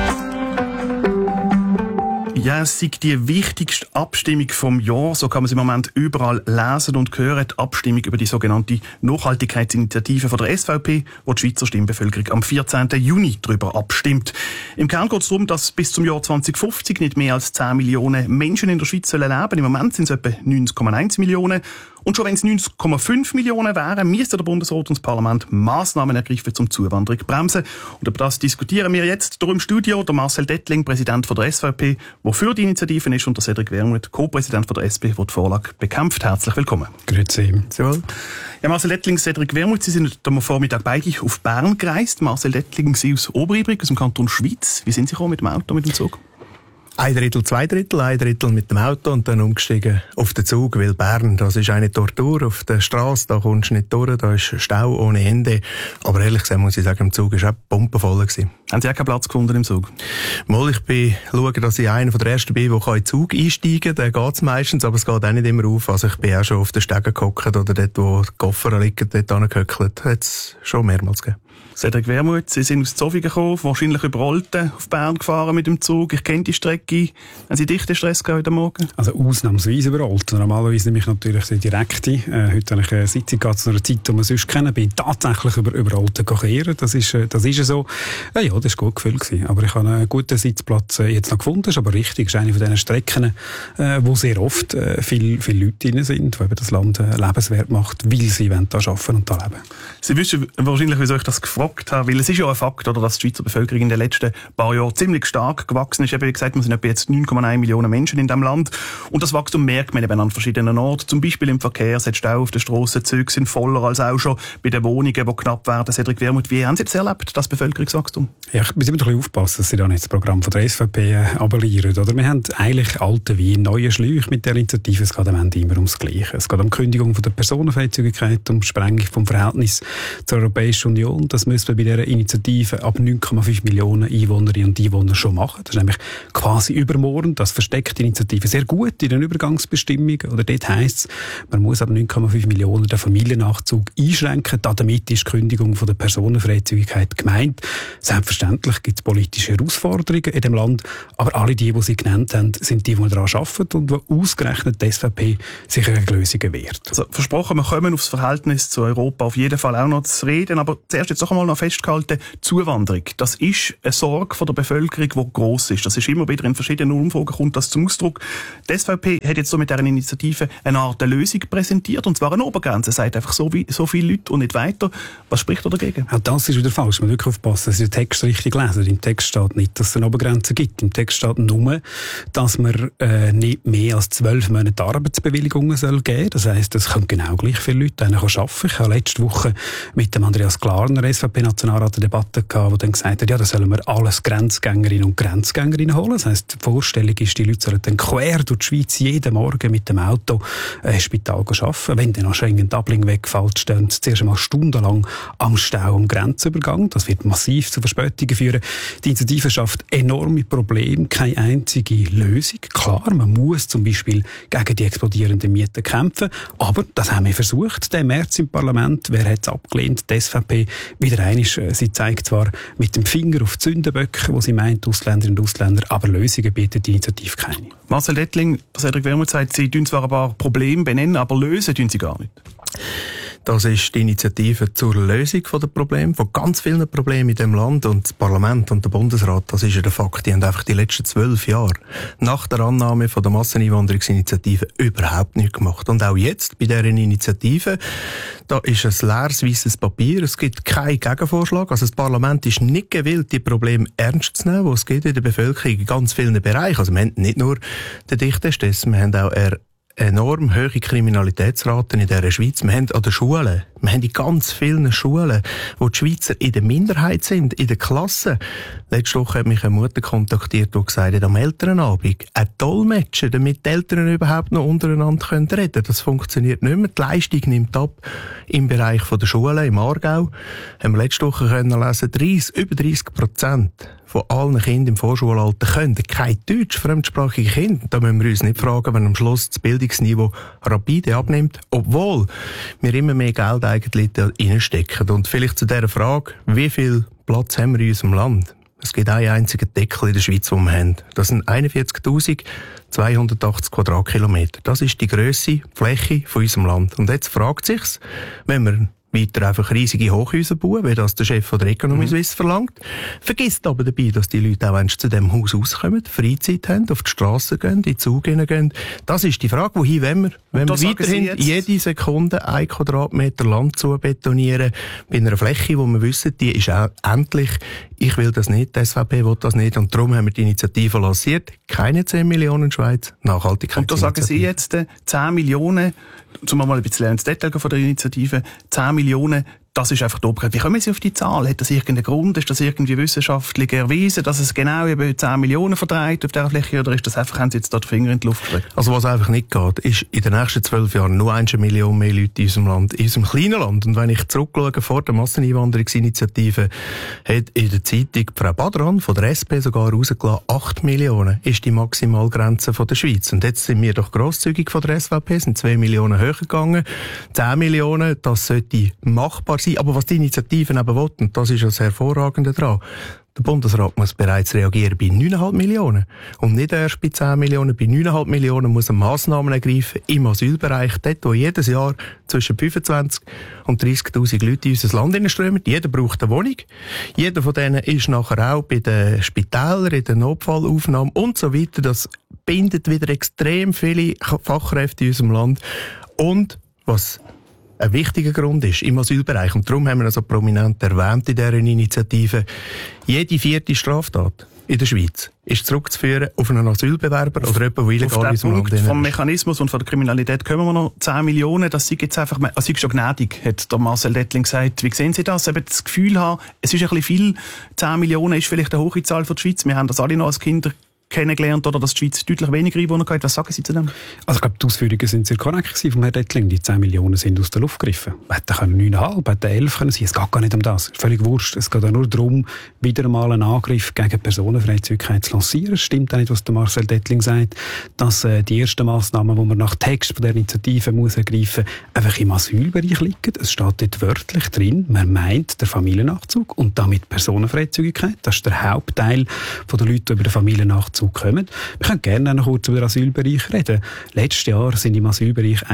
S19: Ja, es ist die wichtigste Abstimmung vom Jahr. So kann man es im Moment überall lesen und hören. Die Abstimmung über die sogenannte Nachhaltigkeitsinitiative von der SVP, wo die Schweizer Stimmbevölkerung am 14. Juni darüber abstimmt. Im Kern geht es darum, dass bis zum Jahr 2050 nicht mehr als 10 Millionen Menschen in der Schweiz leben sollen. Im Moment sind es etwa 90,1 Millionen. Und schon wenn es 90,5 Millionen wären, müsste der Bundesrat und das Parlament Massnahmen ergreifen, um Zuwanderung zu bremsen. Und über das diskutieren wir jetzt hier im Studio. Der Marcel Tätling, Präsident von der SVP, der für die Initiative ist, und der Cedric Wermuth, Co-Präsident von der SP, der die Vorlage bekämpft. Herzlich willkommen.
S20: Grüezi.
S19: So. Ja, Marcel Tätling, Cedric Wermuth, Sie sind am Vormittag beide auf Bern gereist. Marcel Tätling, Sie aus Oberibrig, aus dem Kanton Schwyz. Wie sind Sie gekommen mit dem Auto, mit dem Zug?
S20: 1/3, 2/3, 1/3 mit dem Auto und dann umgestiegen auf den Zug, weil Bern, das ist eine Tortur auf der Straße, da kommst du nicht durch, da ist Stau ohne Ende. Aber ehrlich gesagt muss ich sagen, im Zug war auch pumpenvoll gewesen.
S19: Haben Sie auch keinen Platz gefunden im Zug?
S20: Mal, ich schaue, dass ich einer der Ersten bin, der in den Zug einsteigen kann. Der geht's meistens, aber es geht auch nicht immer auf. Also ich bin auch schon auf den Stegen gehockt oder dort, wo die Koffer liegen, dort hingehöckelt. Hat es schon mehrmals gegeben.
S19: Cedric Wermuth, Sie sind aus Zofingen gekommen, wahrscheinlich über Olten auf Bern gefahren mit dem Zug. Ich kenne die Strecke. Haben Sie dichten Stress gehabt heute Morgen?
S20: Also ausnahmsweise über Olten. Normalerweise nehme ich natürlich die direkte. Heute habe ich eine Sitzung gehabt zu einer Zeit, die wir sonst kennen. Bin tatsächlich über Olten kehren. Das ist so. Ja, das war gut gefühlt gewesen. Aber ich habe einen guten Sitzplatz jetzt noch gefunden. Das ist aber richtig. Das ist eine von diesen Strecken, wo sehr oft viele Leute drin sind, die eben das Land lebenswert macht, weil sie da arbeiten und da leben.
S19: Sie wissen wahrscheinlich, wieso ich das gefragt habe, weil es ist ja ein Fakt, oder, dass die Schweizer Bevölkerung in den letzten paar Jahren ziemlich stark gewachsen ist. Ich habe gesagt, wir sind etwa jetzt 9,1 Millionen Menschen in diesem Land. Und das Wachstum merkt man eben an verschiedenen Orten. Zum Beispiel im Verkehr, es hat Stau auf den Strassen, Züge sind voller als auch schon bei den Wohnungen, die knapp werden. Cedric Wermuth, wie haben Sie das erlebt, das Bevölkerungswachstum?
S20: Ja, ich muss immer ein bisschen aufpassen, dass Sie da nicht das Programm von der SVP abonnieren. Oder? Wir haben eigentlich alte wie neue Schläuche mit der Initiative. Es geht am Ende immer ums Gleiche. Es geht um die Kündigung von der Personenfreizügigkeit, um die Sprengung vom Verhältnis zur Europäischen Union. das müssen wir bei dieser Initiative ab 9,5 Millionen Einwohnerinnen und Einwohner schon machen. Das ist nämlich quasi übermorgen. Das versteckt die Initiative sehr gut in den Übergangsbestimmungen. Oder dort heisst es, man muss ab 9,5 Millionen den Familiennachzug einschränken. Damit ist die Kündigung von der Personenfreizügigkeit gemeint. Selbstverständlich gibt es politische Herausforderungen in dem Land, aber alle die Sie genannt haben, sind die daran arbeiten und wo ausgerechnet die SVP sich gegen Lösungen wehrt.
S19: Also, versprochen, wir kommen aufs Verhältnis zu Europa auf jeden Fall auch noch zu reden, aber zuerst jetzt noch einmal festgehalten, Zuwanderung, das ist eine Sorge von der Bevölkerung, die gross ist. Das ist immer wieder in verschiedenen Umfragen kommt das zum Ausdruck. Die SVP hat jetzt so mit dieser Initiative eine Art Lösung präsentiert, und zwar eine Obergrenze, sagt einfach so viele Leute und nicht weiter. Was spricht da dagegen?
S20: Ja, das ist wieder falsch. Man muss wirklich aufpassen, dass Sie den Text richtig lesen. Im Text steht nicht, dass es eine Obergrenze gibt. Im Text steht nur, dass man nicht mehr als 12 Monate Arbeitsbewilligungen soll geben. Das heisst, es können genau gleich viele Leute arbeiten. Ich habe letzte Woche mit dem Andreas Klarner, SVP-Nationalrat, eine Debatte gehabt, wo dann gesagt hat, ja, da sollen wir alles Grenzgängerinnen und Grenzgängerinnen holen. Das heisst, die Vorstellung ist, die Leute sollen dann quer durch die Schweiz jeden Morgen mit dem Auto ins Spital arbeiten. Wenn dann noch Schengen-Dublin wegfällt, stehen sie zuerst einmal stundenlang am Stau am Grenzübergang. Das wird massiv zu Verspätungen führen. Die Initiative schafft enorme Probleme, keine einzige Lösung. Klar, man muss zum Beispiel gegen die explodierenden Mieten kämpfen, aber das haben wir versucht, den März im Parlament. Wer hat es abgelehnt? Die SVP. Wieder einmal, sie zeigt zwar mit dem Finger auf die Sündenböcke, wo sie meint, Ausländerinnen und Ausländer, aber Lösungen bietet die Initiative keine.
S19: Marcel Dettling, Cedric Wermuth sagt, Sie tun zwar ein paar Probleme benennen, aber lösen tun Sie gar nicht.
S9: Das ist die Initiative zur Lösung der Probleme, von ganz vielen Problemen in dem Land. Und das Parlament und der Bundesrat, das ist ja der Fakt, die haben einfach die letzten 12 Jahre nach der Annahme von der Masseneinwanderungsinitiative überhaupt nichts gemacht. Und auch jetzt bei dieser Initiative, da ist ein leeres, weisses Papier, es gibt keinen Gegenvorschlag. Also das Parlament ist nicht gewillt, die Probleme ernst zu nehmen, die es gibt in der Bevölkerung in ganz vielen Bereichen. Also wir haben nicht nur den Dichtestess, wir haben auch enorm hohe Kriminalitätsraten in dieser Schweiz. Wir haben an den Schulen, wir haben in ganz vielen Schulen, wo die Schweizer in der Minderheit sind, in der Klasse. Letzte Woche hat mich eine Mutter kontaktiert, die gesagt hat, am Elternabend ein Dolmetscher, damit die Eltern überhaupt noch untereinander reden können. Das funktioniert nicht mehr. Die Leistung nimmt ab im Bereich der Schulen, im Aargau. Haben wir letzte Woche können lesen, über 30% von allen Kindern im Vorschulalter können kein Deutsch, fremdsprachige Kinder. Da müssen wir uns nicht fragen, wenn am Schluss das Bildungsniveau rapide abnimmt, obwohl wir immer mehr Geld eigentlich da reinstecken. Und vielleicht zu dieser Frage, wie viel Platz haben wir in unserem Land? Es gibt einen einzigen Deckel in der Schweiz, den wir haben. Das sind 41.280 Quadratkilometer. Das ist die Grösse, Fläche von unserem Land. Und jetzt fragt sich's, wenn wir weiter einfach riesige Hochhäuser bauen, wie das der Chef von der Economy Suisse verlangt. Vergisst aber dabei, dass die Leute auch zu diesem Haus rauskommen, Freizeit haben, auf die Strasse gehen, in die Züge gehen. Das ist die Frage, wohin wollen wir? Wenn wir weiterhin jede Sekunde 1 Quadratmeter Land zu betonieren, bei einer Fläche, wo wir wissen, die ist auch endlich, ich will das nicht, die SVP will das nicht, und darum haben wir die Initiative lanciert. Keine 10 Millionen Schweiz, Nachhaltigkeit.
S19: Und da sagen Sie jetzt 10 Millionen, zum mal ein bisschen ins Detail von der Initiative, 10 Millionen, das ist einfach die Obergrenze. Wie kommen Sie auf die Zahl? Hat das irgendeinen Grund? Ist das irgendwie wissenschaftlich erwiesen, dass es genau eben 10 Millionen vertreibt auf dieser Fläche? Oder ist das einfach, haben Sie jetzt da den Finger in die Luft gelegt?
S9: Also was einfach nicht geht, ist in den nächsten 12 Jahren nur 1 Million mehr Leute in unserem Land, in unserem kleinen Land. Und wenn ich zurückschaue, vor der Masseneinwanderungsinitiative hat in der Zeitung Frau Badran von der SP sogar rausgelassen, 8 Millionen ist die Maximalgrenze von der Schweiz. Und jetzt sind wir doch grosszügig von der SVP, sind 2 Millionen höher gegangen. 10 Millionen, das sollte machbar sein. Aber was die Initiativen eben will, und das ist das Hervorragende daran, der Bundesrat muss bereits reagieren bei 9,5 Millionen. Und nicht erst bei 10 Millionen. Bei 9,5 Millionen muss er Massnahmen ergreifen im Asylbereich, dort wo jedes Jahr zwischen 25 und 30'000 Leute in unser Land hineinströmen. Jeder braucht eine Wohnung. Jeder von denen ist nachher auch bei den Spitälern, in der Notfallaufnahme und so weiter. Das bindet wieder extrem viele Fachkräfte in unserem Land. Und was ein wichtiger Grund ist im Asylbereich, und darum haben wir also prominent erwähnt in dieser Initiative, jede 4. Straftat in der Schweiz ist zurückzuführen auf einen Asylbewerber oder jemanden, der illegal in unserem Land ist.
S19: Vom Mechanismus und von der Kriminalität kommen wir noch. 10 Millionen, das sind jetzt einfach, also ist schon gnädig, hat der Marcel Dettling gesagt. Wie sehen Sie das? Eben das Gefühl haben, es ist ein bisschen viel. 10 Millionen ist vielleicht eine hohe Zahl für die Schweiz. Wir haben das alle noch als Kinder kennengelernt oder dass die Schweiz deutlich weniger Einwohner hat. Was sagen Sie zu dem?
S20: Also ich glaube, die Ausführungen sind sehr korrekt vom Herrn Dettling. Die 10 Millionen sind aus der Luft gegriffen. Hätten 9,5, hätten 11 können sein. Es geht gar nicht um das. Völlig wurscht. Es geht auch nur darum, wieder einmal einen Angriff gegen Personenfreizügigkeit zu lancieren. Es stimmt auch nicht, was der Marcel Dettling sagt, dass die ersten Massnahmen, die man nach Text von der Initiative muss ergreifen, einfach im Asylbereich liegen. Es steht dort wörtlich drin, man meint der Familiennachzug und damit Personenfreizügigkeit. Das ist der Hauptteil der Leute, die über den Familiennachzug kommen. Wir können gerne noch kurz über den Asylbereich reden. Letztes Jahr sind im Asylbereich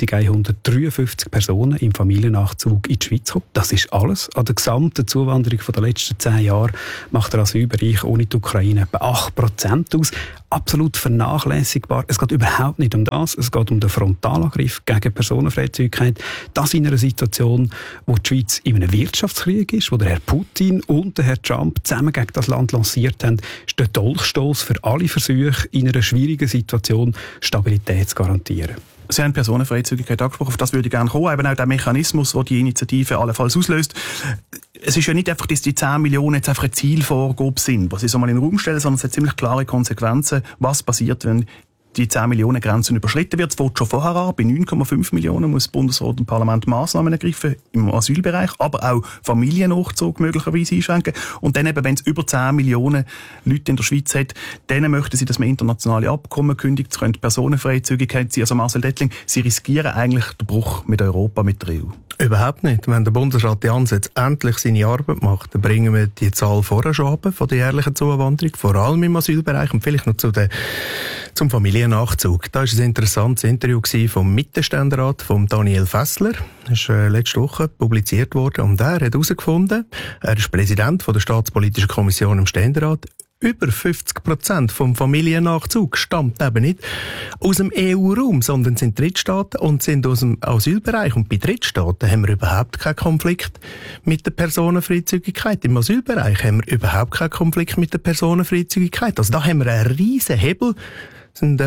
S20: 1153 Personen im Familiennachzug in die Schweiz gekommen. Das ist alles. An der gesamten Zuwanderung der letzten 10 Jahre macht der Asylbereich ohne die Ukraine etwa 8% aus. Absolut vernachlässigbar. Es geht überhaupt nicht um das. Es geht um den Frontalangriff gegen Personenfreizügigkeit. Das in einer Situation, wo die Schweiz in einem Wirtschaftskrieg ist, wo der Herr Putin und der Herr Trump zusammen gegen das Land lanciert haben, ist der Dolchstoss für alle Versuche, in einer schwierigen Situation Stabilität zu garantieren.
S19: Sie haben Personenfreizügigkeit angesprochen, auf das würde ich gerne kommen. Eben auch der Mechanismus, der die Initiative allenfalls auslöst. Es ist ja nicht einfach, dass die 10 Millionen jetzt einfach eine Zielvorgabe sind, was Sie so mal in den Raum stellen, sondern es hat ziemlich klare Konsequenzen, was passiert, wenn die 10 Millionen Grenzen überschritten wird. Es fängt schon vorher an. Bei 9,5 Millionen muss Bundesrat und Parlament Massnahmen ergreifen im Asylbereich, aber auch Familiennachzug möglicherweise einschränken. Und dann eben, wenn es über 10 Millionen Leute in der Schweiz hat, dann möchten sie, dass man internationale Abkommen kündigt. Es könnte Personenfreizügigkeit sein. Also Marcel Dettling, Sie riskieren eigentlich den Bruch mit Europa, mit der EU.
S21: Überhaupt nicht. Wenn der Bundesrat die Ansätze endlich seine Arbeit macht, dann bringen wir die Zahl vorher schon ab von der jährlichen Zuwanderung, vor allem im Asylbereich und vielleicht noch zum Familiennachzug. Da war ein interessantes Interview vom Mittelständerat, von Daniel Fessler. Das ist letzte Woche publiziert worden und er hat herausgefunden, er ist Präsident der Staatspolitischen Kommission im Ständerat, über 50% vom Familiennachzug stammt eben nicht aus dem EU-Raum, sondern sind Drittstaaten und sind aus dem Asylbereich. Und bei Drittstaaten haben wir überhaupt keinen Konflikt mit der Personenfreizügigkeit. Im Asylbereich haben wir überhaupt keinen Konflikt mit der Personenfreizügigkeit. Also da haben wir einen riesen Hebel. Das sind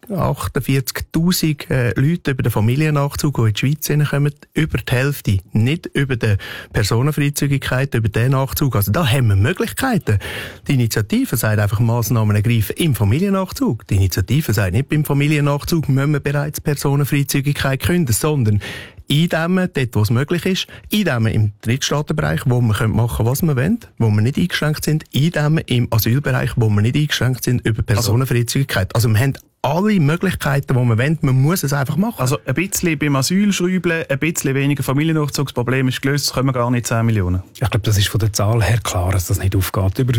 S21: 48'000 Leute über den Familiennachzug, die in die Schweiz hineinkommen, über die Hälfte nicht über die Personenfreizügigkeit, über den Nachzug. Also da haben wir Möglichkeiten. Die Initiative sagt einfach, Massnahmen ergreifen im Familiennachzug. Die Initiative sagt nicht, beim Familiennachzug müssen wir bereits Personenfreizügigkeit künden, sondern eindämmen, dort wo es möglich ist, eindämmen im Drittstaatenbereich, wo wir machen können, was wir wollen, wo wir nicht eingeschränkt sind, eindämmen im Asylbereich, wo wir nicht eingeschränkt sind über Personenfreizügigkeit. Also wir haben alle Möglichkeiten, die man will, man muss es einfach machen.
S19: Also ein bisschen beim Asyl schrauben, ein bisschen weniger Familiennachzugsproblem ist gelöst, das können wir gar nicht 10 Millionen.
S20: Ich glaube, das ist von der Zahl her klar, dass das nicht aufgeht. Über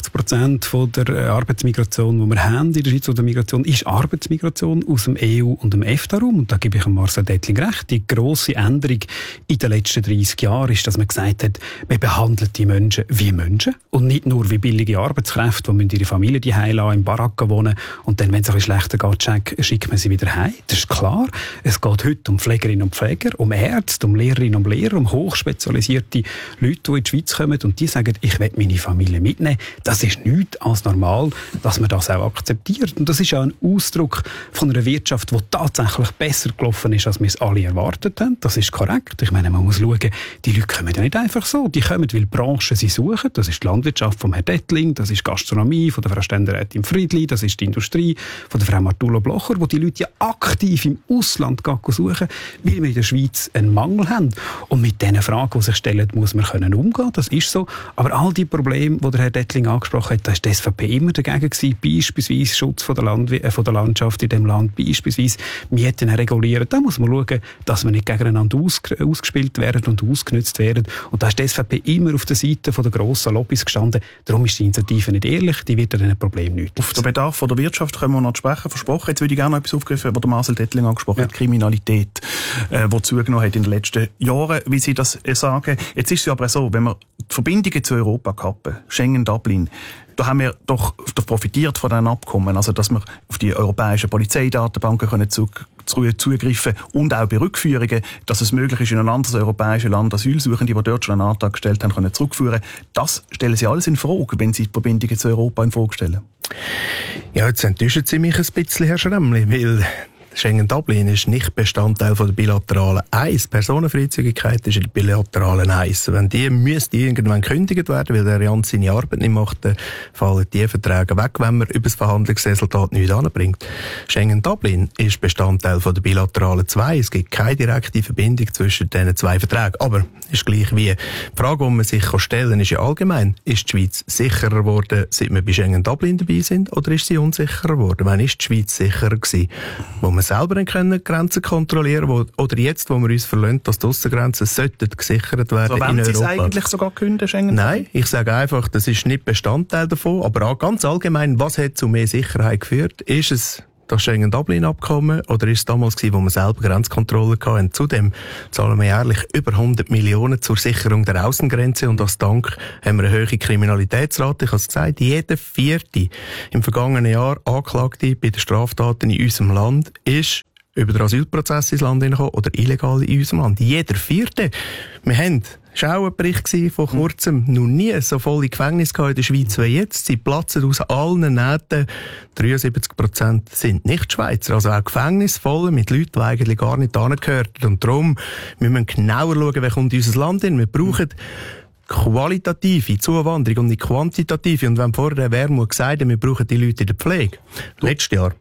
S20: 85% von der Arbeitsmigration, die wir haben in der Schweiz, oder Migration, ist Arbeitsmigration aus dem EU- und dem EFTA-Raum. Und da gebe ich Marcel Dettling recht. Die grosse Änderung in den letzten 30 Jahren ist, dass man gesagt hat, man behandelt die Menschen wie Menschen und nicht nur wie billige Arbeitskräfte, die ihre Familie die lassen, in Baracken wohnen und dann, wenn es ein bisschen schlechter geht, schickt man sie wieder heim. Das ist klar. Es geht heute um Pflegerinnen und Pfleger, um Ärzte, um Lehrerinnen und Lehrer, um hochspezialisierte Leute, die in die Schweiz kommen und die sagen, ich will meine Familie mitnehmen. Das ist nichts als normal, dass man das auch akzeptiert. Und das ist auch ein Ausdruck von einer Wirtschaft, die tatsächlich besser gelaufen ist, als wir es alle erwartet haben. Das ist korrekt. Ich meine, man muss schauen, die Leute kommen ja nicht einfach so. Die kommen, weil Branchen sie suchen. Das ist die Landwirtschaft vom Herrn Dettling, das ist die Gastronomie von der Frau Ständerätin Friedli, das ist die Industrie von der Frau Martulo Blocher, wo die Leute ja aktiv im Ausland suchen, weil wir in der Schweiz einen Mangel haben. Und mit diesen Fragen, die sich stellen, muss man umgehen. Das ist so. Aber all die Probleme, die der Herr Dettling angesprochen hat, da ist die SVP immer dagegen gewesen. Beispielsweise Schutz von der Landschaft in dem Land, beispielsweise Mieten regulieren. Da muss man schauen, dass wir nicht gegeneinander ausgespielt werden und ausgenutzt werden. Und da ist die SVP immer auf der Seite der grossen Lobbys gestanden. Darum ist die Initiative nicht ehrlich, die wird an diesen Problemen nicht.
S19: Auf den Bedarf der Wirtschaft können wir noch sprechen, versprochen. Jetzt würde ich gerne noch etwas aufgreifen, was der Marcel Dettling angesprochen hat, Kriminalität, die zugenommen hat in den letzten Jahren, wie Sie das sagen. Jetzt ist es aber so, wenn wir die Verbindungen zu Europa kappen, Schengen, Dublin, da haben wir doch profitiert von diesen Abkommen, also dass wir auf die europäischen Polizeidatenbanken können zugreifen und auch bei Rückführungen, dass es möglich ist, in ein anderes europäisches Land Asylsuchende, die dort schon einen Antrag gestellt haben, können zurückführen. Das stellen Sie alles in Frage, wenn Sie die Verbindungen zu Europa in Frage stellen.
S21: Ja, jetzt enttäuschen Sie mich ein bisschen, Herr Schremli, weil Schengen-Dublin ist nicht Bestandteil von der bilateralen 1. Personenfreizügigkeit ist in der bilateralen 1. Wenn die müsste irgendwann gekündigt werden, weil der Jan seine Arbeit nicht macht, dann fallen die Verträge weg, wenn man über das Verhandlungsresultat nichts anbringt. Schengen-Dublin ist Bestandteil von der bilateralen 2. Es gibt keine direkte Verbindung zwischen diesen zwei Verträgen. Aber ist gleich wie. Die Frage, die man sich stellen kann, ist ja allgemein, ist die Schweiz sicherer geworden, seit wir bei Schengen-Dublin dabei sind, oder ist sie unsicherer geworden? Wann ist die Schweiz sicherer gewesen? Wo wir selber können Grenzen kontrollieren können, oder jetzt, wo wir uns verlassen, dass die Aussengrenzen gesichert werden in Europa.
S19: Wollen Sie es eigentlich sogar künden, Schengen?
S21: Nein, ich sage einfach, das ist nicht Bestandteil davon, aber auch ganz allgemein, was hat zu mehr Sicherheit geführt? Ist es das Schengen-Dublin-Abkommen oder ist es damals gewesen, wo wir selber Grenzkontrollen hatten? Zudem zahlen wir jährlich über 100 Millionen zur Sicherung der Außengrenze und als Dank haben wir eine hohe Kriminalitätsrate. Ich habe es gesagt, jeder Vierte im vergangenen Jahr Anklagte bei den Straftaten in unserem Land ist über den Asylprozess ins Land hineingekommen oder illegal in unserem Land. Jeder Vierte. Wir haben das war auch ein Bericht vor kurzem. Noch nie so volle Gefängnisse in der Schweiz wie jetzt. Sie platzen aus allen Nähten. 73% sind nicht Schweizer. Also auch Gefängnisse voll mit Leuten, die eigentlich gar nicht hingehören. Und darum müssen wir genauer schauen, wer kommt in unser Land hin. Wir brauchen qualitative Zuwanderung und nicht quantitative. Und wenn vorher der Wermut gesagt hat, wir brauchen die Leute in der Pflege. Letztes Jahr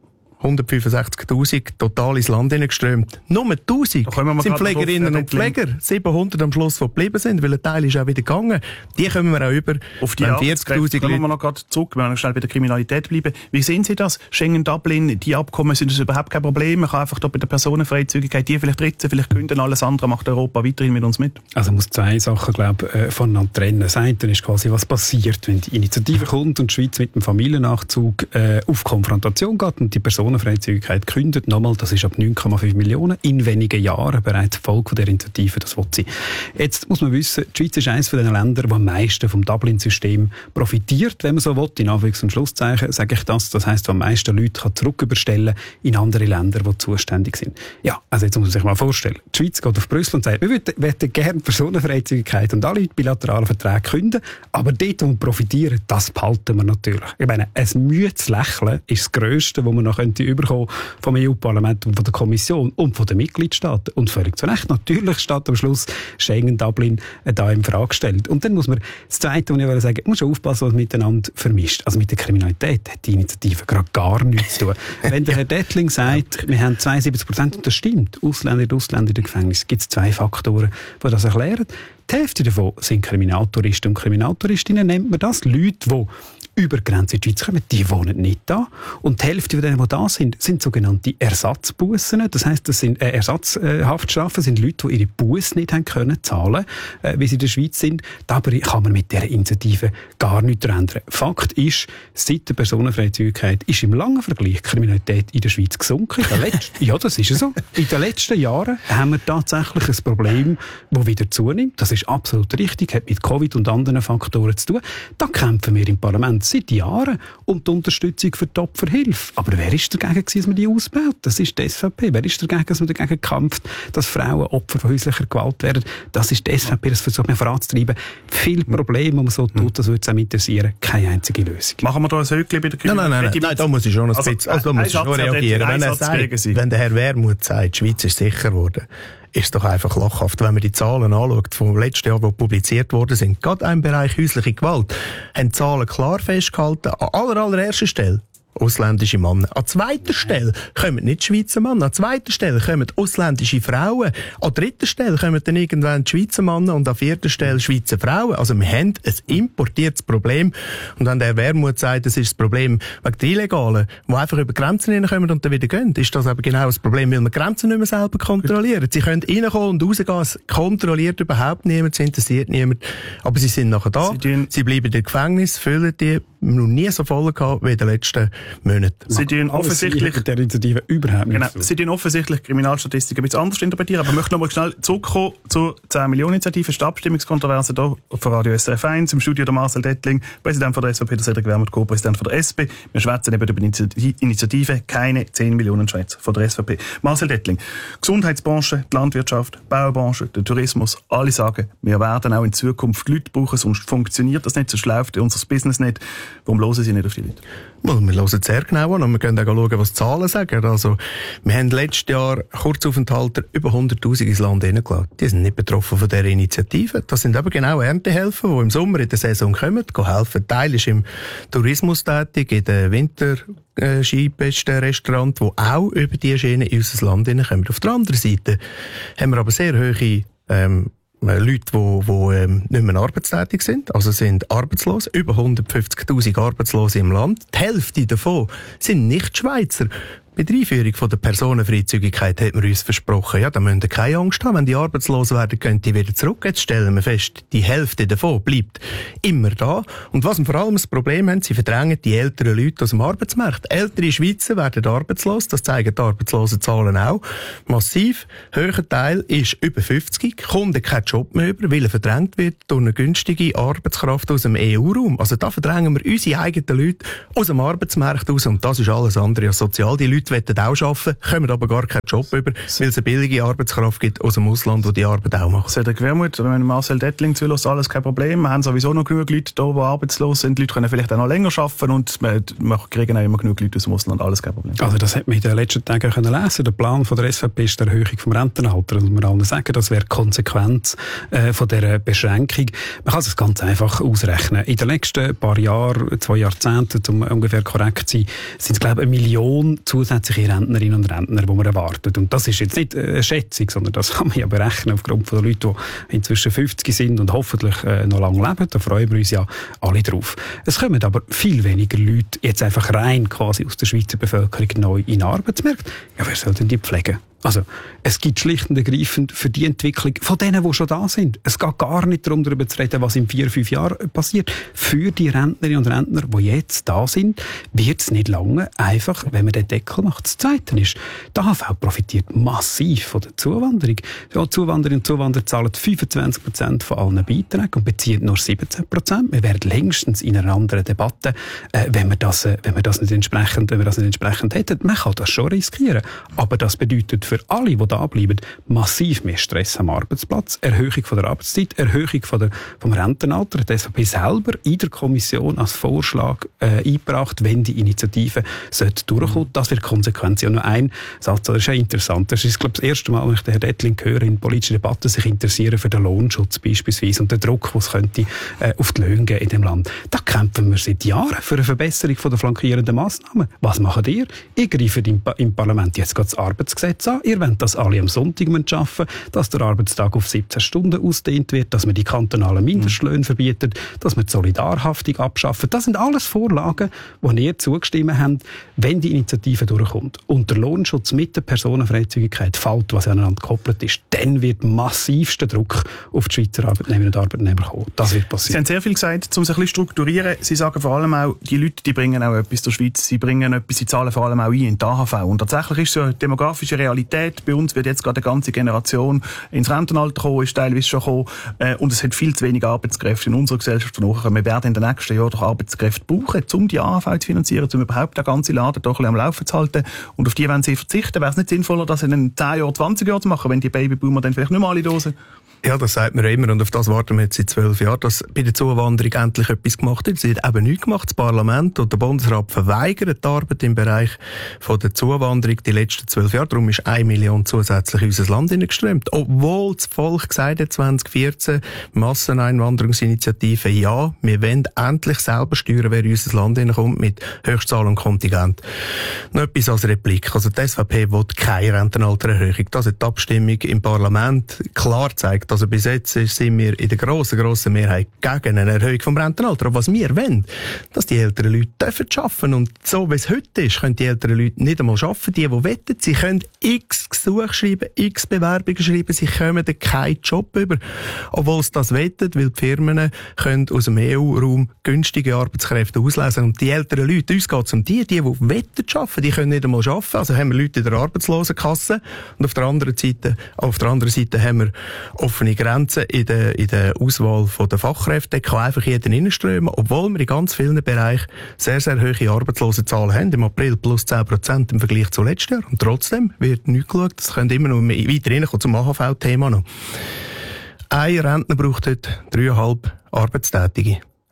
S21: 165'000 total ins Land hineingeströmt. Nur 1'000 sind Pflegerinnen und Pfleger. 700 am Schluss, die geblieben sind, weil ein Teil ist auch wieder gegangen. Die kommen wir auch über.
S19: Auf die 40'000 Leute. Kommen wir noch gerade zurück, wenn wir schnell bei der Kriminalität bleiben. Wie sehen Sie das? Schengen-Dublin, die Abkommen sind das überhaupt kein Problem. Man kann einfach da bei der Personenfreizügigkeit, die vielleicht ritzen, vielleicht künden, alles andere macht Europa weiterhin mit uns mit.
S20: Also man muss zwei Sachen, glaube ich, voneinander trennen. Das eine ist quasi, was passiert, wenn die Initiative kommt und die Schweiz mit dem Familiennachzug auf Konfrontation geht und die Personenfreizügigkeit kündet. Nochmal, das ist ab 9,5 Millionen in wenigen Jahren bereits Folge der Initiative, das will sie. Jetzt muss man wissen, die Schweiz ist eines von den Ländern, die am meisten vom Dublin-System profitiert, wenn man so will. In Anführungs- und Schlusszeichen sage ich das. Das heisst, wo am meisten Leute kann zurücküberstellen in andere Länder, die zuständig sind. Ja, also jetzt muss man sich mal vorstellen. Die Schweiz geht auf Brüssel und sagt, wir würden gerne Personenfreizügigkeit und alle bilateralen Verträge künden, aber dort, wo wir profitieren, das behalten wir natürlich. Ich meine, ein müdes Lächeln ist das Grösste, was man noch überkommen vom EU-Parlament und von der Kommission und von den Mitgliedstaaten. Und völlig zu Recht. Natürlich steht am Schluss Schengen-Dublin da in Frage gestellt. Und dann muss man, das Zweite, was ich sagen muss schon aufpassen, was miteinander vermischt. Also mit der Kriminalität hat die Initiative gerade gar nichts zu tun. Wenn der Herr Dettling sagt, wir haben 72%, und das stimmt, Ausländer und Ausländer in den Gefängnissen, gibt es zwei Faktoren, die das erklären. Die Hälfte davon sind Kriminaltouristen und Kriminaltouristinnen, nennt man das. Leute, die über die Grenze in die Schweiz kommen, die wohnen nicht da. Und die Hälfte von denen, die da sind sogenannte Ersatzbussen. Das heisst, das sind Ersatzhaftstrafen, sind Leute, die ihre Busse nicht haben können zahlen, wie sie in der Schweiz sind. Dabei kann man mit dieser Initiative gar nichts ändern. Fakt ist, seit der Personenfreizügigkeit ist im langen Vergleich die Kriminalität in der Schweiz gesunken. Ja, das ist so. In den letzten Jahren haben wir tatsächlich ein Problem, das wieder zunimmt. Das ist absolut richtig, hat mit Covid und anderen Faktoren zu tun. Da kämpfen wir im Parlament seit Jahren um die Unterstützung für die Opferhilfe. Aber wer ist dagegen, dass man die ausbaut? Das ist die SVP. Wer ist dagegen, dass man dagegen kämpft, dass Frauen Opfer von häuslicher Gewalt werden? Das ist die SVP, das versucht man voranzutreiben. Viele Probleme, die man so tut, das würde es auch interessieren. Keine einzige Lösung.
S19: Machen wir da ein Höckchen bei der
S21: Kriminalität? Nein, da muss ich schon ein bisschen, da muss ich schon reagieren. Wenn er sagt, wenn der Herr Wermuth sagt, die Schweiz ist sicher geworden, ist es doch einfach lachhaft, wenn man die Zahlen anschaut vom letzten Jahr, die publiziert worden sind. Gerade im Bereich häusliche Gewalt haben die Zahlen klar festgehalten. An allererster Stelle ausländische Männer. An zweiter Stelle kommen nicht Schweizer Männer. An zweiter Stelle kommen ausländische Frauen. An dritter Stelle kommen dann irgendwann die Schweizer Männer und an vierter Stelle Schweizer Frauen. Also wir haben ein importiertes Problem. Und wenn der Wermut sagt, das ist das Problem wegen der Illegalen, die einfach über Grenzen hineinkommen und dann wieder gehen, ist das aber genau das Problem, weil wir Grenzen nicht mehr selber kontrollieren. Sie können reinkommen und rausgehen, es kontrolliert überhaupt niemand, es interessiert niemand. Aber sie sind nachher da, sie bleiben in Gefängnis, füllen die, noch nie so voll gehabt wie in den letzten Monaten.
S19: Sie tun offensichtlich
S20: der Initiative überhaupt nicht.
S19: Genau, Sie tun offensichtlich Kriminalstatistiken ein bisschen anders interpretieren, aber ich möchte noch mal schnell zurückkommen zur 10-Millionen-Initiative, der Abstimmungskontroverse hier von Radio SRF 1, im Studio der Marcel Dettling, Präsident von der SVP, der Cedric Wermuth, Co-Präsident von der SP. Wir schwätzen eben über die Initiative, keine 10 Millionen Schweizer von der SVP. Marcel Dettling, Gesundheitsbranche, die Landwirtschaft, die Baubranche, der Tourismus, alle sagen, wir werden auch in Zukunft Leute brauchen, sonst funktioniert das nicht, sonst läuft unser Business nicht. Warum hören Sie nicht auf die Leute?
S21: Wir hören sehr genau an und wir können auch schauen, was die Zahlen sagen. Also, wir haben letztes Jahr Kurzaufenthalter über 100'000 ins Land hineingelassen. Die sind nicht betroffen von dieser Initiative. Das sind aber genau Erntehelfer, die im Sommer in der Saison kommen, helfen. Ein Teil ist im Tourismus tätig, in den Winterskipistenrestaurants, die auch über diese Schiene in unser Land hineinkommen. Auf der anderen Seite haben wir aber sehr hohe Leute, die nicht mehr arbeitstätig sind, also sind arbeitslos, über 150'000 Arbeitslose im Land. Die Hälfte davon sind nicht Schweizer. Bei der Einführung von der Personenfreizügigkeit hat man uns versprochen, ja, da müssen wir keine Angst haben, wenn die arbeitslos werden, gehen die wieder zurück. Jetzt stellen wir fest, die Hälfte davon bleibt immer da. Und was wir vor allem das Problem haben, sie verdrängen die älteren Leute aus dem Arbeitsmarkt. Ältere Schweizer werden arbeitslos, das zeigen die Arbeitslosenzahlen auch. Massiv, höherer Teil ist über 50, kommt keinen Job mehr über, weil er verdrängt wird durch eine günstige Arbeitskraft aus dem EU-Raum. Also da verdrängen wir unsere eigenen Leute aus dem Arbeitsmarkt raus und das ist alles andere als sozial. Die Leute wollen auch arbeiten, kommen aber gar keinen Job über, weil es eine billige Arbeitskraft gibt aus dem Ausland, die die Arbeit auch macht.
S19: Cedric Wermuth, wenn Marcel Dettling zulässt, alles kein Problem. Wir haben sowieso noch genug Leute da, die arbeitslos sind. Die Leute können vielleicht auch noch länger arbeiten und wir kriegen auch immer genug Leute aus dem Ausland. Alles kein Problem.
S20: Also das hat man in den letzten Tagen lesen können. Der Plan von der SVP ist die Erhöhung vom Rentenalter. Das muss man allen sagen, das wäre Konsequenz von dieser Beschränkung. Man kann es ganz einfach ausrechnen. In den letzten paar Jahren, 2 Jahrzehnten, um ungefähr korrekt zu sein, sind es, glaube ich, 1 Million zusätzliche Rentnerinnen und Rentner, die man erwartet. Und das ist jetzt nicht eine Schätzung, sondern das kann man ja berechnen aufgrund von den Leuten, die inzwischen 50 sind und hoffentlich noch lange leben. Da freuen wir uns ja alle drauf. Es kommen aber viel weniger Leute jetzt einfach rein quasi aus der Schweizer Bevölkerung neu in den Arbeitsmarkt. Ja, wer soll denn die pflegen? Also, es gibt schlicht und ergreifend für die Entwicklung von denen, die schon da sind. Es geht gar nicht darum, darüber zu reden, was in 4-5 Jahren passiert. Für die Rentnerinnen und Rentner, die jetzt da sind, wird es nicht lange einfach, wenn man den Deckel macht. Das Zweite ist, die AHV profitiert massiv von der Zuwanderung. Ja, Zuwandererinnen und Zuwanderer zahlen 25% von allen Beiträgen und beziehen nur 17%. Wir wären längstens in einer anderen Debatte, wenn wir das nicht entsprechend hätten. Man kann das schon riskieren. Aber das bedeutet für alle, die da bleiben, massiv mehr Stress am Arbeitsplatz, Erhöhung von der Arbeitszeit, Erhöhung vom Rentenalter. Die SVP selber in der Kommission als Vorschlag eingebracht, wenn die Initiative durchkommt. Das wird Konsequenz. Ja, nur ein Satz, das ist ja interessant. Das ist, glaube ich, das erste Mal, wenn ich den Herrn Dettling höre, in politischen Debatten sich interessieren für den Lohnschutz beispielsweise und den Druck, den es könnte auf die Löhne geben in dem Land. Da kämpfen wir seit Jahren für eine Verbesserung von der flankierenden Massnahmen. Was macht ihr? Ihr greift im Parlament jetzt gerade das Arbeitsgesetz an. Ihr wollt, dass alle am Sonntag arbeiten müssen, dass der Arbeitstag auf 17 Stunden ausdehnt wird, dass man die kantonalen Mindestlöhne verbietet, dass man die Solidarhaftung abschafft. Das sind alles Vorlagen, die ihr zugestimmt habt, wenn die Initiative durchkommt. Und der Lohnschutz mit der Personenfreizügigkeit fällt, was aneinander gekoppelt ist, dann wird massivster Druck auf die Schweizer Arbeitnehmerinnen und Arbeitnehmer kommen. Das wird passieren.
S19: Sie haben sehr viel gesagt, um sich ein bisschen strukturieren. Sie sagen vor allem auch, die Leute, die bringen auch etwas zur Schweiz, sie bringen etwas, sie zahlen vor allem auch ein in die AHV. Und tatsächlich ist so eine demografische Realität. Bei uns wird jetzt gerade eine ganze Generation ins Rentenalter kommen, ist teilweise schon gekommen, und es hat viel zu wenig Arbeitskräfte in unserer Gesellschaft nachher. Wir werden in den nächsten Jahren doch Arbeitskräfte brauchen, um die AHV zu finanzieren, um überhaupt den ganzen Laden doch ein bisschen am Laufen zu halten. Und auf die wollen sie verzichten. Wäre es nicht sinnvoller, das in den 10 Jahren, 20 Jahren zu machen, wenn die Babyboomer dann vielleicht nicht mehr alle da sind?
S21: Ja, das sagt man immer und auf das warten wir jetzt seit 12 Jahren, dass bei der Zuwanderung endlich etwas gemacht wird. Es wird eben nichts gemacht. Das Parlament und der Bundesrat verweigern die Arbeit im Bereich von der Zuwanderung die letzten 12 Jahre. Darum ist 1 Million zusätzlich in unser Land hineingeströmt. Obwohl das Volk gesagt hat, 2014, Masseneinwanderungsinitiative, ja, wir wollen endlich selber steuern, wer in unser Land hineinkommt mit Höchstzahl und Kontingent. Noch etwas als Replik. Also die SVP will keine Rentenaltererhöhung. Das hat die Abstimmung im Parlament klar gezeigt. Also bis jetzt sind wir in der grossen Mehrheit gegen eine Erhöhung vom Rentenalter. Aber was wir wollen, dass die älteren Leute dürfen arbeiten. Und so wie es heute ist, können die älteren Leute nicht einmal arbeiten. Die wollen, sie können x Gesuche schreiben, x Bewerbungen schreiben, sie kommen dann keinen Job über. Obwohl sie das wollen, weil die Firmen können aus dem EU-Raum günstige Arbeitskräfte auslesen. Und die älteren Leute, uns geht es um die wollen arbeiten, die können nicht einmal arbeiten. Also haben wir Leute in der Arbeitslosenkasse. Und auf der anderen Seite haben wir offene Grenzen in der Auswahl der Fachkräfte. Da kann einfach jeder reinströmen, obwohl wir in ganz vielen Bereichen sehr, sehr hohe Arbeitslosenzahlen haben. Im April plus 10% im Vergleich zu letztem Jahr. Und trotzdem wird nichts geschaut. Das könnte immer noch weiter reinkommen zum AHV-Thema noch. Ein Rentner braucht heute 3,5 Arbeitstätige.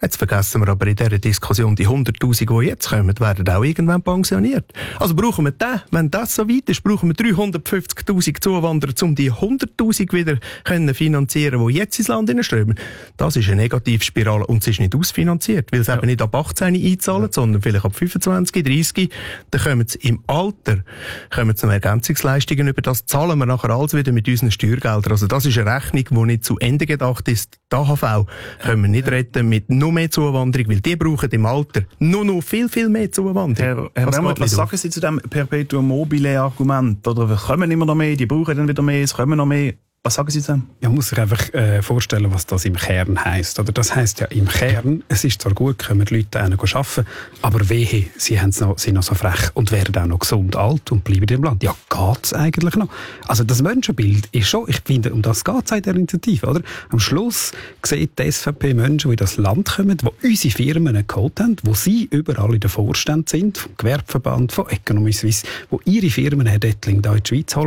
S21: Jetzt vergessen wir aber in dieser Diskussion, die 100'000, die jetzt kommen, werden auch irgendwann pensioniert. Also brauchen wir den, wenn das so weit ist, brauchen wir 350'000 Zuwanderer, um die 100'000 wieder können finanzieren, die jetzt ins Land hineinströmen. Das ist eine Negativspirale und es ist nicht ausfinanziert, weil sie eben nicht ab 18 einzahlen, sondern vielleicht ab 25, 30. Dann kommen sie im Alter noch Ergänzungsleistungen über. Das zahlen wir nachher alles wieder mit unseren Steuergeldern. Also das ist eine Rechnung, die nicht zu Ende gedacht ist. Die AHV können wir nicht retten mit noch mehr Zuwanderung, weil die brauchen im Alter noch viel, viel mehr Zuwanderung.
S19: Herr Wermuth, was sagen Sie zu dem Perpetuum mobile Argument? Oder kommen immer noch mehr, die brauchen dann wieder mehr, es kommen noch mehr? Was sagen Sie zu?
S20: Man muss sich einfach vorstellen, was das im Kern heisst. Oder das heisst ja im Kern, es ist zwar gut, können die Leute arbeiten, aber wehe, sie sind noch so frech und werden auch noch gesund alt und bleiben im Land. Ja, geht's eigentlich noch? Also das Menschenbild ist schon, ich finde, um das geht's in der Initiative, oder? Am Schluss sieht die SVP Menschen, die in das Land kommen, die unsere Firmen geholt haben, wo sie überall in der Vorstand sind, vom Gewerbeverband, von Economy Suisse, wo ihre Firmen, Herr Dettling, da in die Schweiz holen.